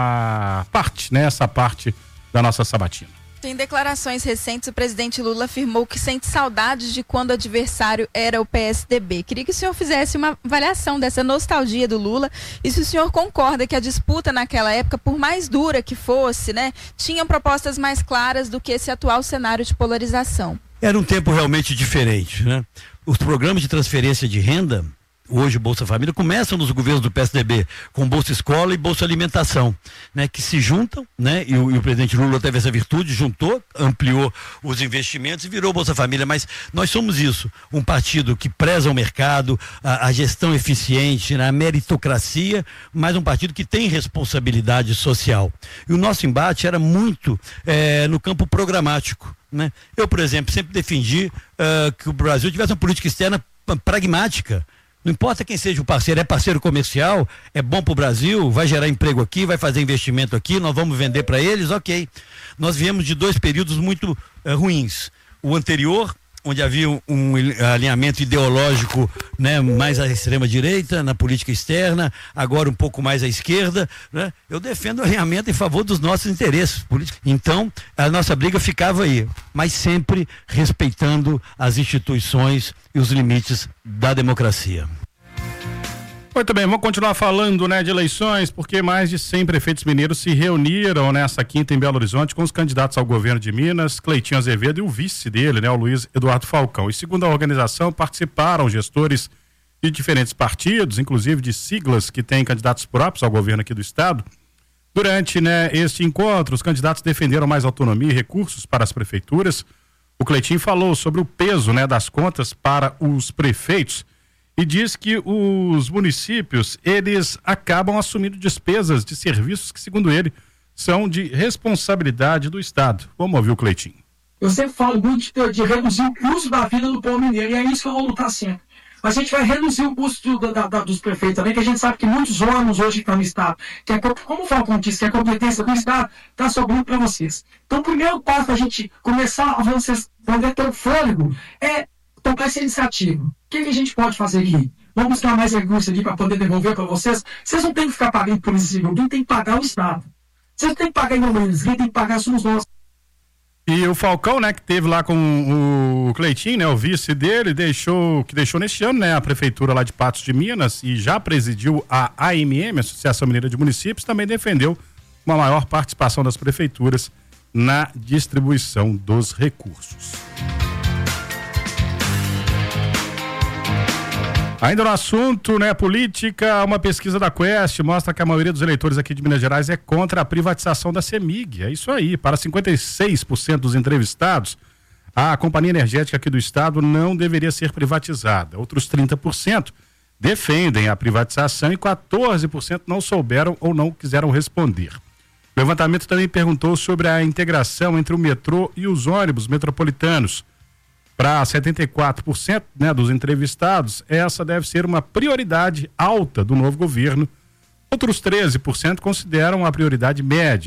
a parte, né, essa parte da nossa sabatina. Em declarações recentes, o presidente Lula afirmou que sente saudades de quando o adversário era o P S D B. Queria que o senhor fizesse uma avaliação dessa nostalgia do Lula e se o senhor concorda que a disputa naquela época, por mais dura que fosse, né, tinha propostas mais claras do que esse atual cenário de polarização. Era um tempo realmente diferente, né? Os programas de transferência de renda, hoje Bolsa Família, começam nos governos do P S D B com Bolsa Escola e Bolsa Alimentação, né, que se juntam, né, e o, e o presidente Lula teve essa virtude, juntou, ampliou os investimentos e virou Bolsa Família. Mas nós somos isso, um partido que preza o mercado, a, a gestão eficiente, né, a meritocracia, mas um partido que tem responsabilidade social. E o nosso embate era muito é, no campo programático, né? Eu, por exemplo, sempre defendi uh, que o Brasil tivesse uma política externa pragmática. Não importa quem seja o parceiro, é parceiro comercial, é bom para o Brasil, vai gerar emprego aqui, vai fazer investimento aqui, nós vamos vender para eles, ok. Nós viemos de dois períodos muito uh, ruins. O anterior, onde havia um, um alinhamento ideológico, né, mais à extrema-direita, na política externa, agora um pouco mais à esquerda, né? Eu defendo o alinhamento em favor dos nossos interesses políticos. Então, a nossa briga ficava aí, mas sempre respeitando as instituições e os limites da democracia. Muito bem, vamos continuar falando, né, de eleições, porque mais de cem prefeitos mineiros se reuniram nessa quinta em Belo Horizonte com os candidatos ao governo de Minas, Cleitinho Azevedo, e o vice dele, né, o Luiz Eduardo Falcão. E segundo a organização, participaram gestores de diferentes partidos, inclusive de siglas que têm candidatos próprios ao governo aqui do estado. Durante, né, este encontro, os candidatos defenderam mais autonomia e recursos para as prefeituras. O Cleitinho falou sobre o peso, né, das contas para os prefeitos e diz que os municípios, eles acabam assumindo despesas de serviços que, segundo ele, são de responsabilidade do Estado. Vamos ouvir o Cleitinho. Eu sempre falo muito de, de reduzir o custo da vida do povo mineiro, e é isso que eu vou lutar sempre. Mas a gente vai reduzir o custo do, da, da, dos prefeitos também, que a gente sabe que muitos órgãos hoje que estão no Estado, que é, como o Falcão disse, que a competência do Estado está sobrando para vocês. Então, o primeiro passo para a gente começar a vocês poder ter o fôlego é tomar essa iniciativa. O que, que a gente pode fazer aqui? Vamos buscar mais recursos aqui para poder devolver para vocês. Vocês não têm que ficar pagando por isso, ninguém tem que pagar o Estado. Vocês não têm que pagar em números, quem tem que pagar somos nós. E o Falcão, né, que teve lá com o Cleitinho, né, o vice dele, deixou, que deixou neste ano, né, a prefeitura lá de Patos de Minas e já presidiu a A M M, Associação Mineira de Municípios, também defendeu uma maior participação das prefeituras na distribuição dos recursos. Ainda no assunto, né, política, uma pesquisa da Quest mostra que a maioria dos eleitores aqui de Minas Gerais é contra a privatização da CEMIG. É isso aí, para cinquenta e seis por cento dos entrevistados, a companhia energética aqui do estado não deveria ser privatizada. Outros trinta por cento defendem a privatização e quatorze por cento não souberam ou não quiseram responder. O levantamento também perguntou sobre a integração entre o metrô e os ônibus metropolitanos. Para setenta e quatro por cento, né, dos entrevistados, essa deve ser uma prioridade alta do novo governo. Outros treze por cento consideram a prioridade média.